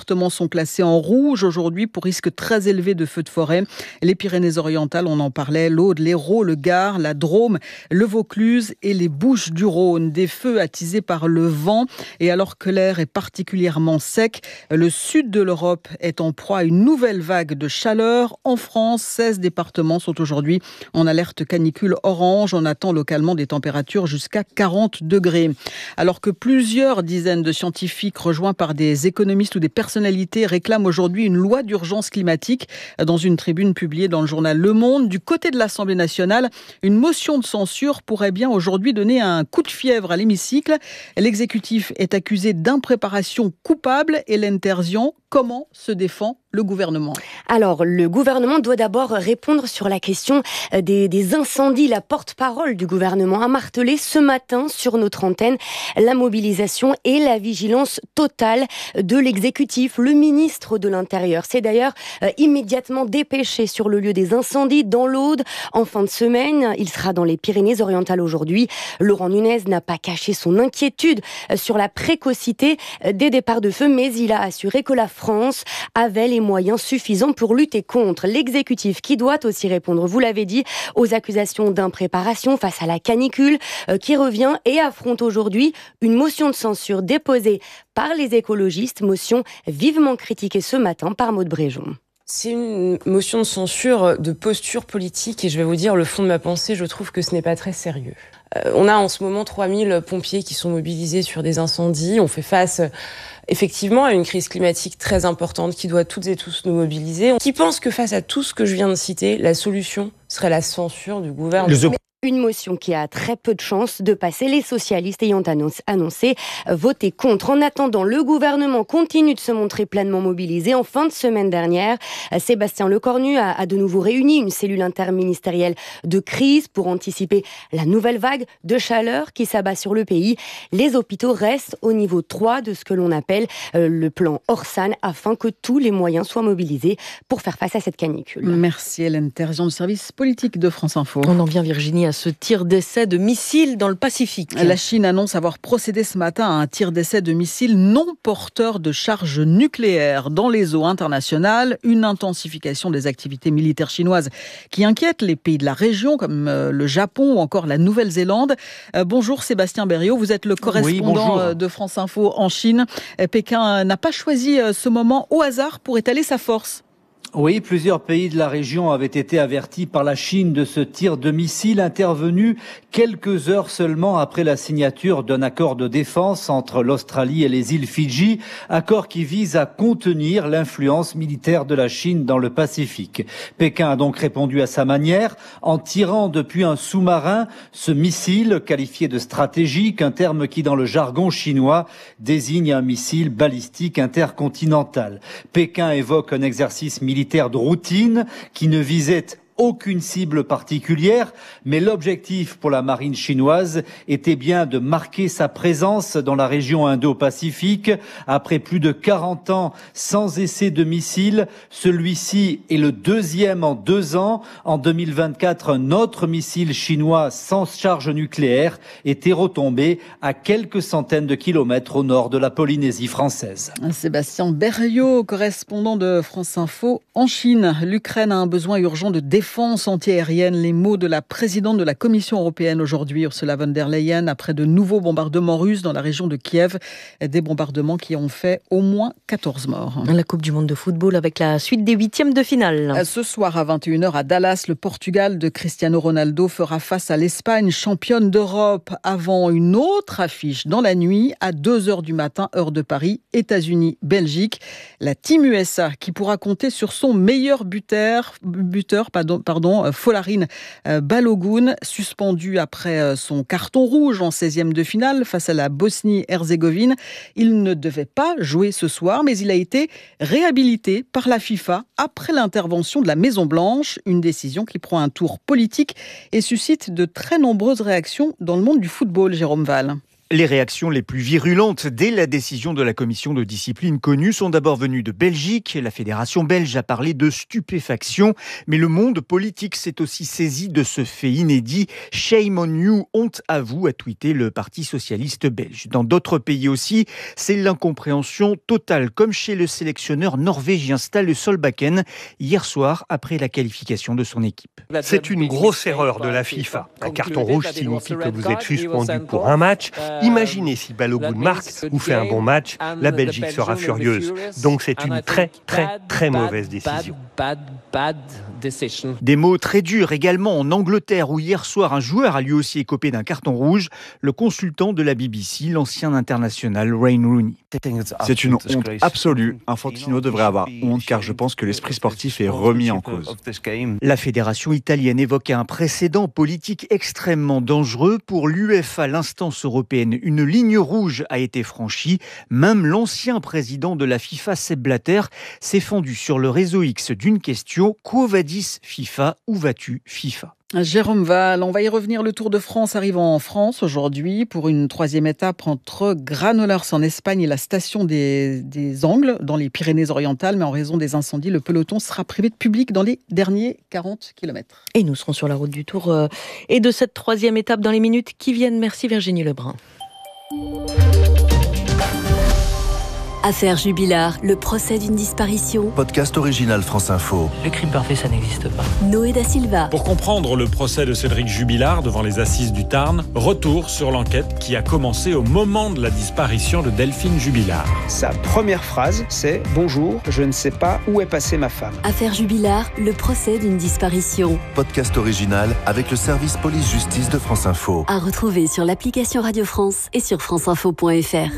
départements sont classés en rouge aujourd'hui pour risque très élevé de feux de forêt. Les Pyrénées-Orientales, on en parlait, l'Aude, l'Hérault, le Gard, la Drôme, le Vaucluse et les Bouches-du-Rhône. Des feux attisés par le vent et alors que l'air est particulièrement sec, le sud de l'Europe est en proie à une nouvelle vague de chaleur. En France, 16 départements sont aujourd'hui en alerte canicule orange. On attend localement des températures jusqu'à 40 degrés. Alors que plusieurs dizaines de scientifiques rejoints par des économistes ou des personnalités réclament aujourd'hui une loi d'urgence climatique, dans une tribune publiée dans le journal Le Monde, du côté de l'Assemblée nationale, une motion de censure pourrait bien aujourd'hui donner un coup de fièvre à l'hémicycle. L'exécutif est accusé d'impréparation coupable. Hélène Terzian, comment se défend le gouvernement? Alors, le gouvernement doit d'abord répondre sur la question des incendies. La porte-parole du gouvernement a martelé ce matin sur notre antenne la mobilisation et la vigilance totale de l'exécutif. Le ministre de l'Intérieur s'est d'ailleurs immédiatement dépêché sur le lieu des incendies dans l'Aude en fin de semaine. Il sera dans les Pyrénées-Orientales aujourd'hui. Laurent Nunez n'a pas caché son inquiétude sur la précocité des départs de feu, mais il a assuré que la France avait les moyens suffisants pour lutter contre. L'exécutif qui doit aussi répondre, vous l'avez dit, aux accusations d'impréparation face à la canicule qui revient et affronte aujourd'hui une motion de censure déposée par les écologistes, motion vivement critiquée ce matin par Maud Bréjon. C'est une motion de censure de posture politique et je vais vous dire le fond de ma pensée, je trouve que ce n'est pas très sérieux. On a en ce moment 3000 pompiers qui sont mobilisés sur des incendies. On fait face effectivement à une crise climatique très importante qui doit toutes et tous nous mobiliser. Qui pense que face à tout ce que je viens de citer, la solution serait la censure du gouvernement? Une motion qui a très peu de chances de passer, les socialistes ayant annoncé voter contre. En attendant, le gouvernement continue de se montrer pleinement mobilisé. En fin de semaine dernière, Sébastien Lecornu a de nouveau réuni une cellule interministérielle de crise pour anticiper la nouvelle vague de chaleur qui s'abat sur le pays. Les hôpitaux restent au niveau 3 de ce que l'on appelle le plan Orsan afin que tous les moyens soient mobilisés pour faire face à cette canicule. Merci Hélène Terzian du service politique de France Info. On en vient, Virginie, à ce tir d'essai de missiles dans le Pacifique. La Chine annonce avoir procédé ce matin à un tir d'essai de missiles non porteurs de charges nucléaires dans les eaux internationales. Une intensification des activités militaires chinoises qui inquiète les pays de la région comme le Japon ou encore la Nouvelle-Zélande. Bonjour Sébastien Berriot, vous êtes le correspondant de France Info en Chine. Pékin n'a pas choisi ce moment au hasard pour étaler sa force. Oui, plusieurs pays de la région avaient été avertis par la Chine de ce tir de missile intervenu quelques heures seulement après la signature d'un accord de défense entre l'Australie et les îles Fidji, accord qui vise à contenir l'influence militaire de la Chine dans le Pacifique. Pékin a donc répondu à sa manière en tirant depuis un sous-marin ce missile qualifié de stratégique, un terme qui dans le jargon chinois désigne un missile balistique intercontinental. Pékin évoque un exercice militaire de routine qui ne visait aucune cible particulière, mais l'objectif pour la marine chinoise était bien de marquer sa présence dans la région Indo-Pacifique. Après plus de 40 ans sans essai de missile, celui-ci est le deuxième en 2 ans. En 2024, un autre missile chinois sans charge nucléaire était retombé à quelques centaines de kilomètres au nord de la Polynésie française. Sébastien Berriot, correspondant de France Info en Chine. L'Ukraine a un besoin urgent de défense antiaérienne. Les mots de la présidente de la Commission européenne aujourd'hui, Ursula von der Leyen, après de nouveaux bombardements russes dans la région de Kiev. Des bombardements qui ont fait au moins 14 morts. La Coupe du monde de football avec la suite des 8e de finale. Ce soir à 21h à Dallas, le Portugal de Cristiano Ronaldo fera face à l'Espagne, championne d'Europe, avant une autre affiche dans la nuit à 2h du matin, heure de Paris, États-Unis-Belgique. La Team USA qui pourra compter sur son meilleur buteur, Folarin Balogun, suspendu après son carton rouge en 16e de finale face à la Bosnie-Herzégovine. Il ne devait pas jouer ce soir, mais il a été réhabilité par la FIFA après l'intervention de la Maison-Blanche. Une décision qui prend un tour politique et suscite de très nombreuses réactions dans le monde du football, Jérôme Val. Les réactions les plus virulentes dès la décision de la commission de discipline connue sont d'abord venues de Belgique. La fédération belge a parlé de stupéfaction, mais le monde politique s'est aussi saisi de ce fait inédit. Shame on you, honte à vous, a tweeté le Parti socialiste belge. Dans d'autres pays aussi, c'est l'incompréhension totale, comme chez le sélectionneur norvégien Ståle Solbakken hier soir après la qualification de son équipe. C'est une grosse erreur de la FIFA. Un carton rouge signifie que vous êtes suspendu pour un match. Imaginez si Balogun marque ou fait un bon match, la Belgique sera furieuse. Donc c'est une très mauvaise décision. Des mots très durs également en Angleterre où hier soir un joueur a lui aussi écopé d'un carton rouge, le consultant de la BBC, l'ancien international Wayne Rooney. C'est une honte absolue. Infantino devrait avoir honte car je pense que l'esprit sportif est remis en cause. La fédération italienne évoque un précédent politique extrêmement dangereux. Pour l'UEFA, l'instance européenne, une ligne rouge a été franchie. Même l'ancien président de la FIFA, Sepp Blatter, s'est fendu sur le réseau X d'une question: quo vadis FIFA, où vas-tu FIFA? Jérôme Val, on va y revenir. Le Tour de France arrive en France aujourd'hui pour une 3e étape entre Granollers en Espagne et la station des Angles dans les Pyrénées-Orientales. Mais en raison des incendies, le peloton sera privé de public dans les derniers 40 km. Et nous serons sur la route du Tour et de cette 3e étape dans les minutes qui viennent. Merci Virginie Lebrun. Affaire Jubilard, le procès d'une disparition. Podcast original France Info. Le crime parfait, ça n'existe pas. Noé da Silva. Pour comprendre le procès de Cédric Jubilard devant les assises du Tarn, retour sur l'enquête qui a commencé au moment de la disparition de Delphine Jubilard. Sa première phrase, c'est « Bonjour, je ne sais pas où est passée ma femme ». Affaire Jubilard, le procès d'une disparition. Podcast original avec le service police-justice de France Info. À retrouver sur l'application Radio France et sur franceinfo.fr.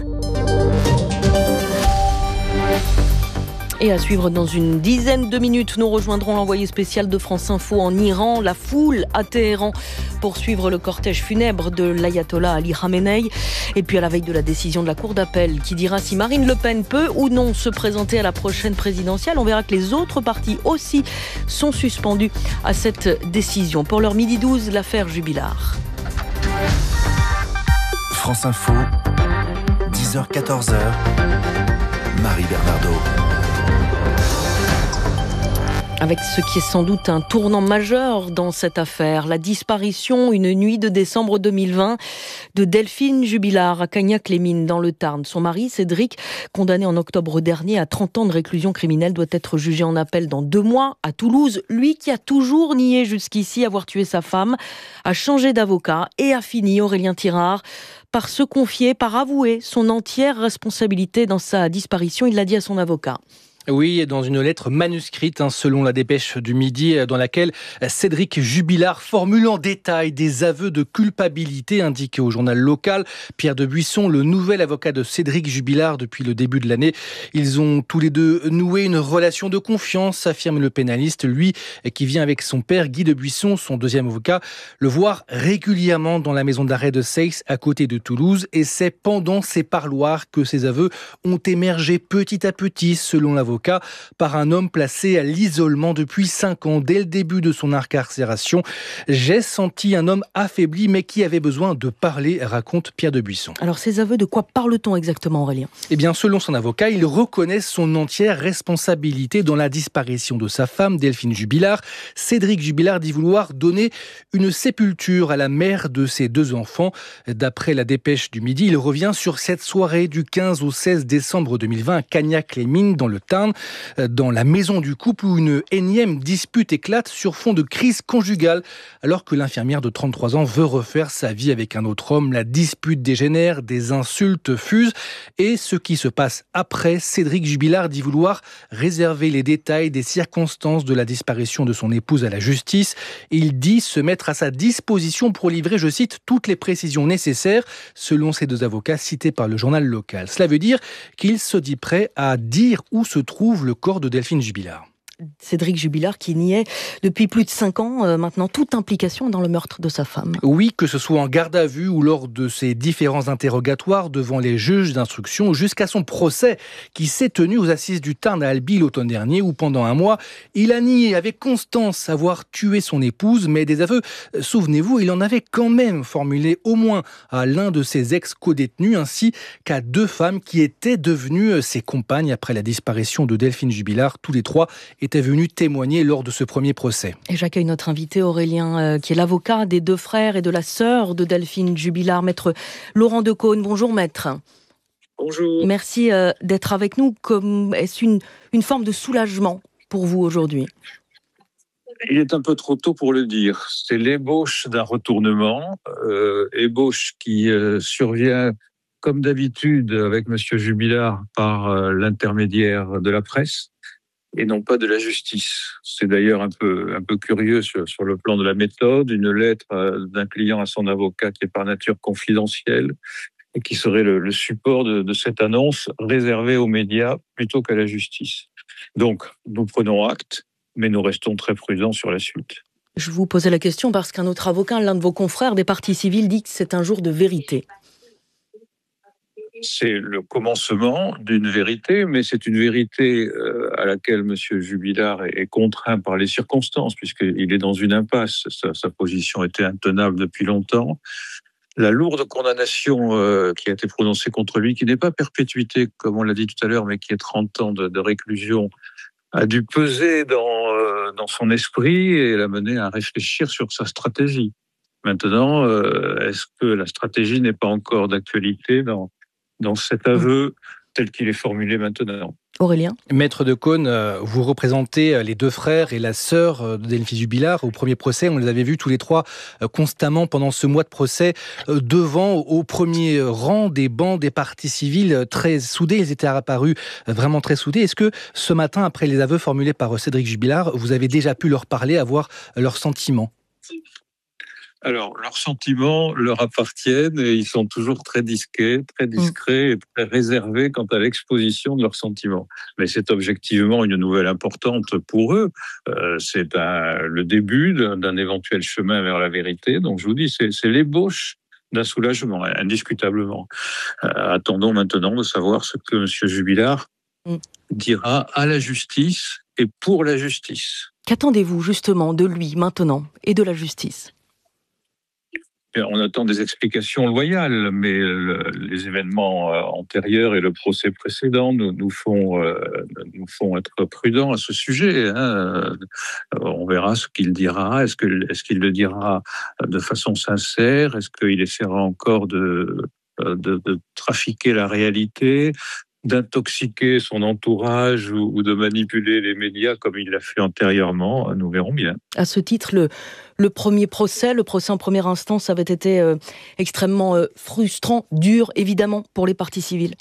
Et à suivre dans une dizaine de minutes, nous rejoindrons l'envoyé spécial de France Info en Iran, la foule à Téhéran, pour suivre le cortège funèbre de l'ayatollah Ali Khamenei. Et puis à la veille de la décision de la Cour d'appel qui dira si Marine Le Pen peut ou non se présenter à la prochaine présidentielle, on verra que les autres partis aussi sont suspendus à cette décision. Pour l'heure 12h, l'affaire Jubilard. France Info, 10h-14h, Marie Bernardo. Avec ce qui est sans doute un tournant majeur dans cette affaire, la disparition une nuit de décembre 2020 de Delphine Jubilard à Cagnac-les-Mines dans le Tarn. Son mari, Cédric, condamné en octobre dernier à 30 ans de réclusion criminelle, doit être jugé en appel dans 2 mois à Toulouse. Lui qui a toujours nié jusqu'ici avoir tué sa femme, a changé d'avocat et a fini, Aurélien Tirard, par se confier, par avouer son entière responsabilité dans sa disparition. Il l'a dit à son avocat. Oui, et dans une lettre manuscrite, selon la dépêche du Midi, dans laquelle Cédric Jubilard formule en détail des aveux de culpabilité indiqués au journal local. Pierre de Buisson, le nouvel avocat de Cédric Jubilard depuis le début de l'année. Ils ont tous les deux noué une relation de confiance, affirme le pénaliste, lui qui vient avec son père Guy de Buisson, son deuxième avocat, le voir régulièrement dans la maison d'arrêt de Seix à côté de Toulouse. Et c'est pendant ces parloirs que ces aveux ont émergé petit à petit, selon l'avocat, par un homme placé à l'isolement depuis 5 ans. Dès le début de son incarcération, j'ai senti un homme affaibli mais qui avait besoin de parler, raconte Pierre de Buisson. Alors ces aveux, de quoi parle-t-on exactement, Aurélien ? Eh bien, selon son avocat, il reconnaît son entière responsabilité dans la disparition de sa femme, Delphine Jubilard. Cédric Jubilard dit vouloir donner une sépulture à la mère de ses 2 enfants. D'après la dépêche du Midi, il revient sur cette soirée du 15 au 16 décembre 2020 à Cagnac-les-Mines, dans le Tarn, dans la maison du couple où une énième dispute éclate sur fond de crise conjugale alors que l'infirmière de 33 ans veut refaire sa vie avec un autre homme. La dispute dégénère, des insultes fusent et ce qui se passe après, Cédric Jubilard dit vouloir réserver les détails des circonstances de la disparition de son épouse à la justice. Il dit se mettre à sa disposition pour livrer, je cite, toutes les précisions nécessaires selon ces 2 avocats cités par le journal local. Cela veut dire qu'il se dit prêt à dire où se trouve le corps de Delphine Jubilard. Cédric Jubilard qui niait depuis plus de 5 ans maintenant toute implication dans le meurtre de sa femme. Oui, que ce soit en garde à vue ou lors de ses différents interrogatoires devant les juges d'instruction, jusqu'à son procès qui s'est tenu aux assises du Tarn à Albi l'automne dernier, où pendant un mois, il a nié avec constance avoir tué son épouse, mais des aveux, souvenez-vous, il en avait quand même formulé au moins à l'un de ses ex-codétenus, ainsi qu'à 2 femmes qui étaient devenues ses compagnes après la disparition de Delphine Jubilard. Tous les 3 étaient venus témoigner lors de ce premier procès. Et j'accueille notre invité Aurélien, qui est l'avocat des 2 frères et de la sœur de Delphine Jubilard, maître Laurent Decaune. Bonjour maître. Bonjour. Merci d'être avec nous. Est-ce une forme de soulagement pour vous aujourd'hui ? Il est un peu trop tôt pour le dire. C'est l'ébauche d'un retournement, ébauche qui survient comme d'habitude avec M. Jubilard par l'intermédiaire de la presse et non pas de la justice. C'est d'ailleurs un peu curieux sur le plan de la méthode, une lettre d'un client à son avocat qui est par nature confidentielle et qui serait le support de cette annonce réservée aux médias plutôt qu'à la justice. Donc, nous prenons acte, mais nous restons très prudents sur la suite. Je vous posais la question parce qu'un autre avocat, l'un de vos confrères des parties civiles, dit que c'est un jour de vérité. C'est le commencement d'une vérité, mais c'est une vérité à laquelle M. Jubilard est contraint par les circonstances, puisqu'il est dans une impasse. Sa position était intenable depuis longtemps. La lourde condamnation qui a été prononcée contre lui, qui n'est pas perpétuité, comme on l'a dit tout à l'heure, mais qui est 30 ans de réclusion, a dû peser dans son esprit et l'a mené à réfléchir sur sa stratégie. Maintenant, est-ce que la stratégie n'est pas encore d'actualité dans cet aveu tel qu'il est formulé maintenant? Aurélien. Maître Decaune, vous représentez les 2 frères et la sœur de Delphine Jubilard au premier procès. On les avait vus tous les 3 constamment pendant ce mois de procès devant, au premier rang des bancs des parties civiles très soudés. Ils étaient apparus vraiment très soudés. Est-ce que ce matin, après les aveux formulés par Cédric Jubilard, vous avez déjà pu leur parler, avoir leurs sentiments ? Alors, leurs sentiments leur appartiennent et ils sont toujours très discrets et très réservés quant à l'exposition de leurs sentiments. Mais c'est objectivement une nouvelle importante pour eux. C'est le début d'un éventuel chemin vers la vérité. Donc, je vous dis, c'est l'ébauche d'un soulagement, indiscutablement. Attendons maintenant de savoir ce que M. Jubilard dira à la justice et pour la justice. Qu'attendez-vous justement de lui maintenant et de la justice ? On attend des explications loyales, mais les événements antérieurs et le procès précédent nous font être prudents à ce sujet. On verra ce qu'il dira. Est-ce qu'il le dira de façon sincère? Est-ce qu'il essaiera encore de trafiquer la réalité, d'intoxiquer son entourage ou de manipuler les médias comme il l'a fait antérieurement? Nous verrons bien. À ce titre, le premier procès, le procès en première instance avait été extrêmement frustrant, dur évidemment pour les parties civiles.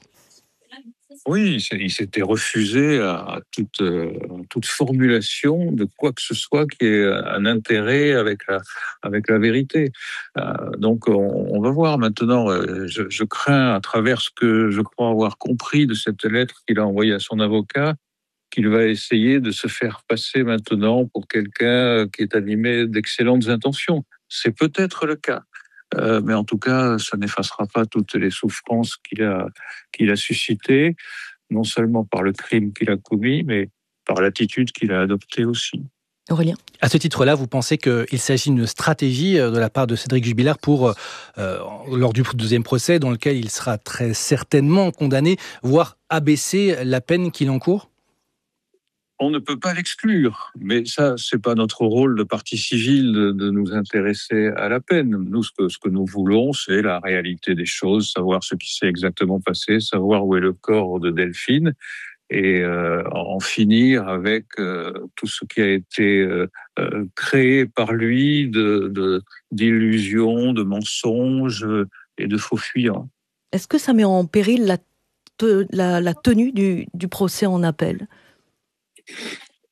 Oui, il s'était refusé à toute formulation de quoi que ce soit qui ait un intérêt avec la vérité. Donc on va voir maintenant. Je crains, à travers ce que je crois avoir compris de cette lettre qu'il a envoyée à son avocat, qu'il va essayer de se faire passer maintenant pour quelqu'un qui est animé d'excellentes intentions. C'est peut-être le cas. Mais en tout cas, ça n'effacera pas toutes les souffrances qu'il a suscitées, non seulement par le crime qu'il a commis, mais par l'attitude qu'il a adoptée aussi. Aurélien. À ce titre-là, vous pensez qu'il s'agit d'une stratégie de la part de Cédric Jubilard pour, lors du deuxième procès, dans lequel il sera très certainement condamné, voire abaisser la peine qu'il encourt ? On ne peut pas l'exclure, mais ça, c'est pas notre rôle de partie civile de nous intéresser à la peine. Nous, ce que nous voulons, c'est la réalité des choses, savoir ce qui s'est exactement passé, savoir où est le corps de Delphine et en finir avec tout ce qui a été créé par lui d'illusions, de mensonges et de faux fuyants. Est-ce que ça met en péril la tenue du procès en appel ?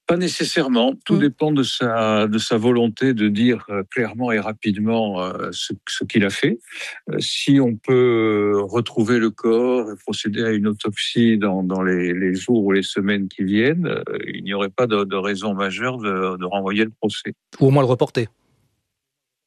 Pas nécessairement. Tout dépend de sa volonté de dire clairement et rapidement ce qu'il a fait. Si on peut retrouver le corps et procéder à une autopsie dans les jours ou les semaines qui viennent, il n'y aurait pas de raison majeure de renvoyer le procès. Ou au moins le reporter. Pardon ?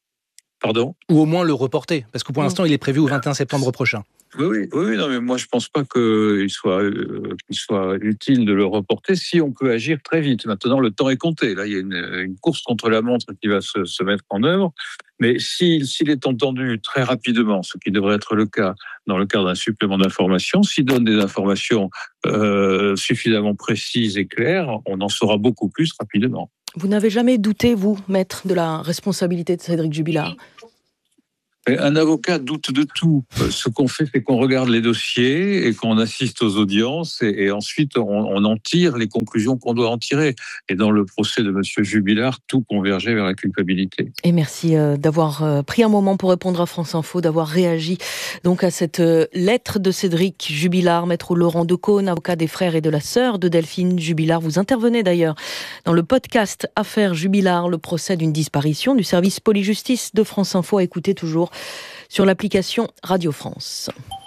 Ou au moins le reporter, parce que pour l'instant, il est prévu au 21 septembre prochain. Oui, non, mais moi je pense pas qu'il soit utile de le reporter si on peut agir très vite. Maintenant, le temps est compté. Là, il y a une course contre la montre qui va se mettre en œuvre. Mais s'il est entendu très rapidement, ce qui devrait être le cas dans le cadre d'un supplément d'information, s'il donne des informations suffisamment précises et claires, on en saura beaucoup plus rapidement. Vous n'avez jamais douté, vous, maître, de la responsabilité de Cédric Jubilard ? Un avocat doute de tout. Ce qu'on fait, c'est qu'on regarde les dossiers et qu'on assiste aux audiences et ensuite on en tire les conclusions qu'on doit en tirer. Et dans le procès de M. Jubilard, tout convergeait vers la culpabilité. Et merci d'avoir pris un moment pour répondre à France Info, d'avoir réagi donc à cette lettre de Cédric Jubilard. Maître Laurent Decaune, avocat des frères et de la sœur de Delphine Jubilard. Vous intervenez d'ailleurs dans le podcast Affaire Jubilard, le procès d'une disparition du service police-justice de France Info. À écouter toujours sur l'application Radio France.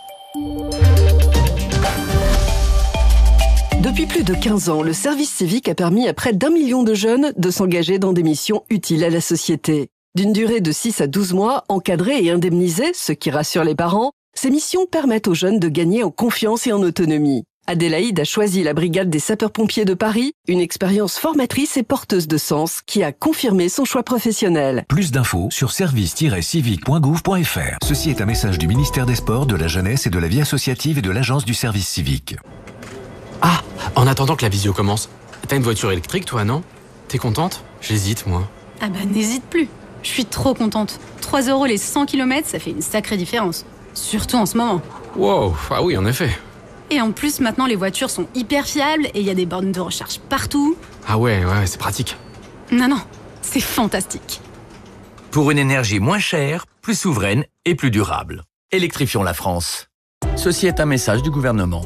Depuis plus de 15 ans, le service civique a permis à près d'1 million de jeunes de s'engager dans des missions utiles à la société. D'une durée de 6 à 12 mois, encadrées et indemnisées, ce qui rassure les parents, ces missions permettent aux jeunes de gagner en confiance et en autonomie. Adélaïde a choisi la brigade des sapeurs-pompiers de Paris, une expérience formatrice et porteuse de sens qui a confirmé son choix professionnel. Plus d'infos sur service-civique.gouv.fr. Ceci est un message du ministère des Sports, de la Jeunesse et de la Vie associative et de l'Agence du service civique. Ah, en attendant que la visio commence, t'as une voiture électrique toi, non ? T'es contente ? J'hésite, moi. Ah bah n'hésite plus. Je suis trop contente. 3 € les 100 km, ça fait une sacrée différence. Surtout en ce moment. Wow, ah oui, en effet. Et en plus, maintenant, les voitures sont hyper fiables et il y a des bornes de recharge partout. Ah ouais, c'est pratique. Non, c'est fantastique. Pour une énergie moins chère, plus souveraine et plus durable. Électrifions la France. Ceci est un message du gouvernement.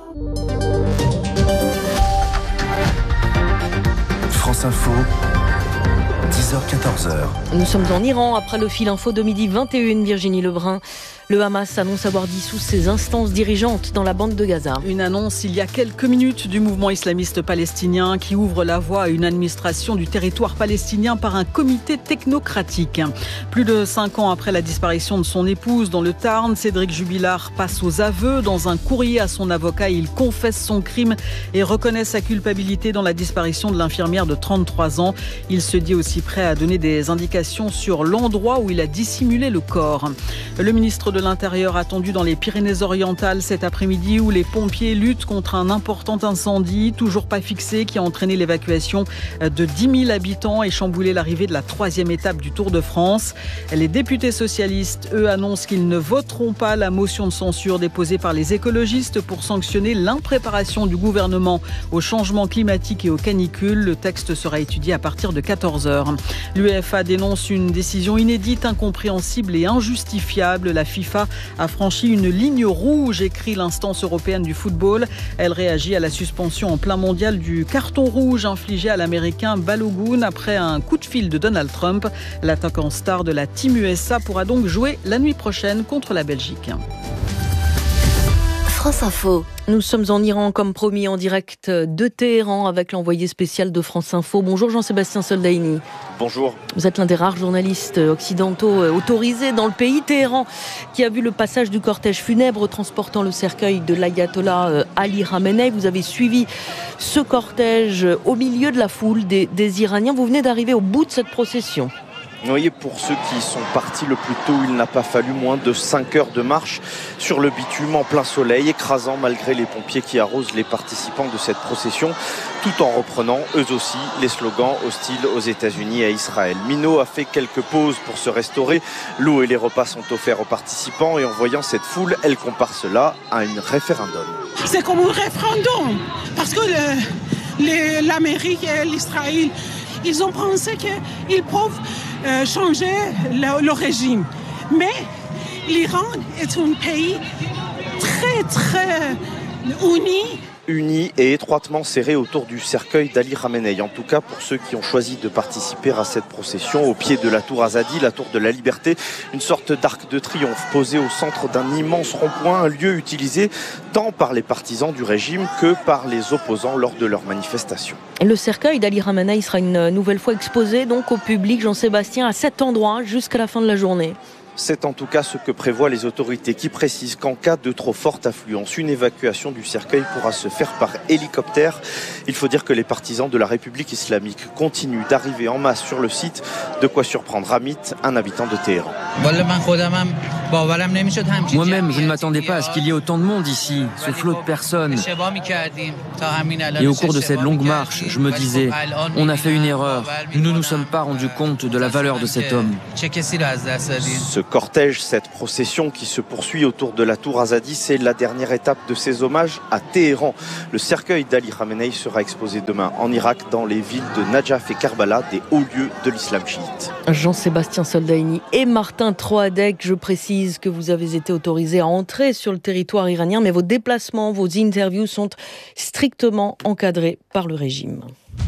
France Info, 10h-14h. Nous sommes en Iran après le fil info de midi 21, Virginie Lebrun. Le Hamas annonce avoir dissous ses instances dirigeantes dans la bande de Gaza. Une annonce il y a quelques minutes du mouvement islamiste palestinien qui ouvre la voie à une administration du territoire palestinien par un comité technocratique. Plus de 5 ans après la disparition de son épouse dans le Tarn, Cédric Jubilard passe aux aveux. Dans un courrier à son avocat, il confesse son crime et reconnaît sa culpabilité dans la disparition de l'infirmière de 33 ans. Il se dit aussi prêt à donner des indications sur l'endroit où il a dissimulé le corps. Le ministre de l'Intérieur attendu dans les Pyrénées-Orientales cet après-midi où les pompiers luttent contre un important incendie, toujours pas fixé, qui a entraîné l'évacuation de 10 000 habitants et chamboulé l'arrivée de la 3e étape du Tour de France. Les députés socialistes, eux, annoncent qu'ils ne voteront pas la motion de censure déposée par les écologistes pour sanctionner l'impréparation du gouvernement au changement climatique et aux canicules. Le texte sera étudié à partir de 14h. L'UEFA dénonce une décision inédite, incompréhensible et injustifiable. La FIFA a franchi une ligne rouge, écrit l'instance européenne du football. Elle réagit à la suspension en plein mondial du carton rouge infligé à l'américain Balogun après un coup de fil de Donald Trump. L'attaquant star de la Team USA pourra donc jouer la nuit prochaine contre la Belgique. France Info. Nous sommes en Iran, comme promis, en direct de Téhéran avec l'envoyé spécial de France Info. Bonjour Jean-Sébastien Soldaini. Bonjour. Vous êtes l'un des rares journalistes occidentaux autorisés dans le pays. Téhéran, qui a vu le passage du cortège funèbre transportant le cercueil de l'ayatollah Ali Khamenei. Vous avez suivi ce cortège au milieu de la foule des Iraniens. Vous venez d'arriver au bout de cette procession. Oui, pour ceux qui sont partis le plus tôt, il n'a pas fallu moins de 5 heures de marche sur le bitume en plein soleil, écrasant malgré les pompiers qui arrosent les participants de cette procession, tout en reprenant eux aussi les slogans hostiles aux États-Unis et à Israël. Minot a fait quelques pauses pour se restaurer. L'eau et les repas sont offerts aux participants et en voyant cette foule, elle compare cela à un référendum. C'est comme un référendum parce que l'Amérique et l'Israël, ils ont pensé qu'ils peuvent changer le régime. Mais l'Iran est un pays très, très uni unis et étroitement serrés autour du cercueil d'Ali Khamenei. En tout cas, pour ceux qui ont choisi de participer à cette procession au pied de la tour Azadi, la tour de la liberté, une sorte d'arc de triomphe posé au centre d'un immense rond-point, un lieu utilisé tant par les partisans du régime que par les opposants lors de leurs manifestations. Le cercueil d'Ali Khamenei sera une nouvelle fois exposé donc au public, Jean-Sébastien, à cet endroit jusqu'à la fin de la journée. C'est en tout cas ce que prévoient les autorités qui précisent qu'en cas de trop forte affluence, une évacuation du cercueil pourra se faire par hélicoptère. Il faut dire que les partisans de la République islamique continuent d'arriver en masse sur le site, de quoi surprendre Hamid, un habitant de Téhéran. Moi-même, je ne m'attendais pas à ce qu'il y ait autant de monde ici, ce flot de personnes. Et au cours de cette longue marche, je me disais, on a fait une erreur, nous ne nous sommes pas rendus compte de la valeur de cet homme. Ce cortège, cette procession qui se poursuit autour de la tour Azadi, c'est la dernière étape de ces hommages à Téhéran. Le cercueil d'Ali Khamenei sera exposé demain en Irak, dans les villes de Najaf et Karbala, des hauts lieux de l'islam chiite. Jean-Sébastien Soldaini et Martin Troadec, je précise que vous avez été autorisés à entrer sur le territoire iranien, mais vos déplacements, vos interviews sont strictement encadrés par le régime.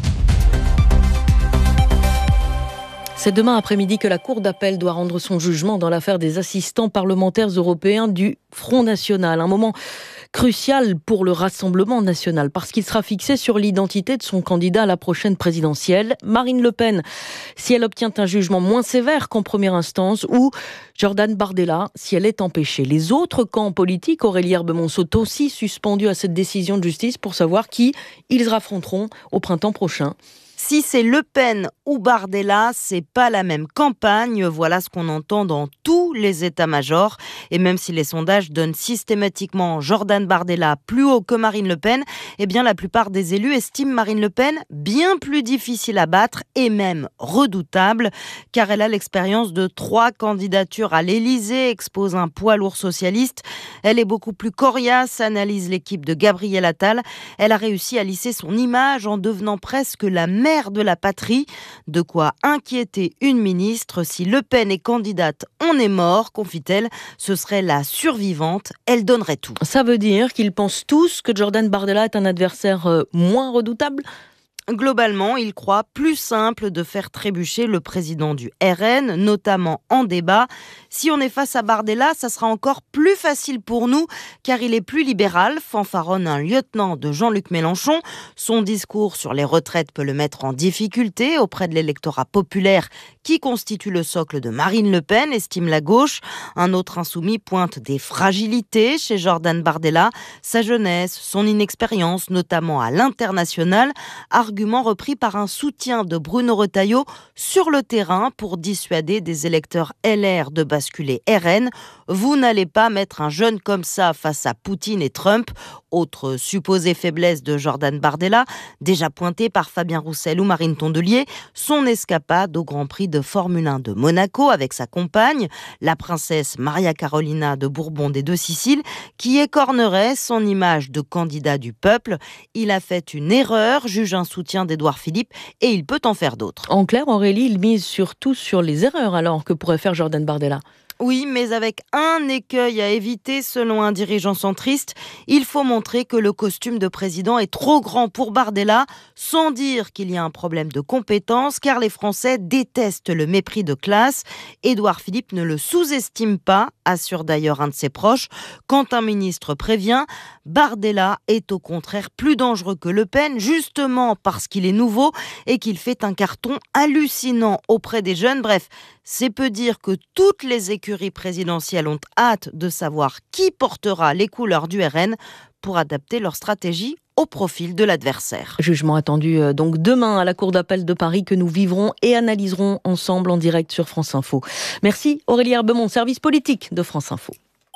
C'est demain après-midi que la Cour d'appel doit rendre son jugement dans l'affaire des assistants parlementaires européens du Front National. Un moment crucial pour le Rassemblement national parce qu'il sera fixé sur l'identité de son candidat à la prochaine présidentielle, Marine Le Pen, si elle obtient un jugement moins sévère qu'en première instance, ou Jordan Bardella, si elle est empêchée. Les autres camps politiques, Aurélie Herbemont, sont aussi suspendus à cette décision de justice pour savoir qui ils affronteront au printemps prochain. Si c'est Le Pen ou Bardella, c'est pas la même campagne. Voilà ce qu'on entend dans tous les états-majors. Et même si les sondages donnent systématiquement Jordan Bardella plus haut que Marine Le Pen, eh bien la plupart des élus estiment Marine Le Pen bien plus difficile à battre et même redoutable, car elle a l'expérience de 3 candidatures à l'Élysée, expose un poids lourd socialiste. Elle est beaucoup plus coriace, analyse l'équipe de Gabriel Attal. Elle a réussi à lisser son image en devenant presque la mère de la patrie. De quoi inquiéter une ministre. Si Le Pen est candidate, on est mort, confie-t-elle. Ce serait la survivante. Elle donnerait tout. Ça veut dire qu'ils pensent tous que Jordan Bardella est un adversaire moins redoutable ? Globalement, il croit plus simple de faire trébucher le président du RN, notamment en débat. Si on est face à Bardella, ça sera encore plus facile pour nous, car il est plus libéral, fanfaronne un lieutenant de Jean-Luc Mélenchon. Son discours sur les retraites peut le mettre en difficulté auprès de l'électorat populaire qui constitue le socle de Marine Le Pen, estime la gauche. Un autre insoumis pointe des fragilités chez Jordan Bardella, sa jeunesse, son inexpérience, notamment à l'international, argument repris par un soutien de Bruno Retailleau sur le terrain pour dissuader des électeurs LR de basculer RN. Vous n'allez pas mettre un jeune comme ça face à Poutine et Trump. Autre supposée faiblesse de Jordan Bardella, déjà pointée par Fabien Roussel ou Marine Tondelier, son escapade au Grand Prix de Formule 1 de Monaco avec sa compagne, la princesse Maria Carolina de Bourbon des Deux-Siciles, qui écornerait son image de candidat du peuple. Il a fait une erreur, juge un soutien d'Édouard Philippe, et il peut en faire d'autres. En clair, Aurélie, il mise surtout sur les erreurs alors que pourrait faire Jordan Bardella. Oui, mais avec un écueil à éviter, selon un dirigeant centriste, il faut montrer que le costume de président est trop grand pour Bardella, sans dire qu'il y a un problème de compétence, car les Français détestent le mépris de classe. Édouard Philippe ne le sous-estime pas, assure d'ailleurs un de ses proches. Quand un ministre prévient, Bardella est au contraire plus dangereux que Le Pen, justement parce qu'il est nouveau et qu'il fait un carton hallucinant auprès des jeunes. Bref, c'est peu dire que toutes les écuries présidentielles ont hâte de savoir qui portera les couleurs du RN pour adapter leur stratégie au profil de l'adversaire. Jugement attendu donc demain à la Cour d'appel de Paris que nous vivrons et analyserons ensemble en direct sur France Info. Merci Aurélie Herbemont, service politique de France Info.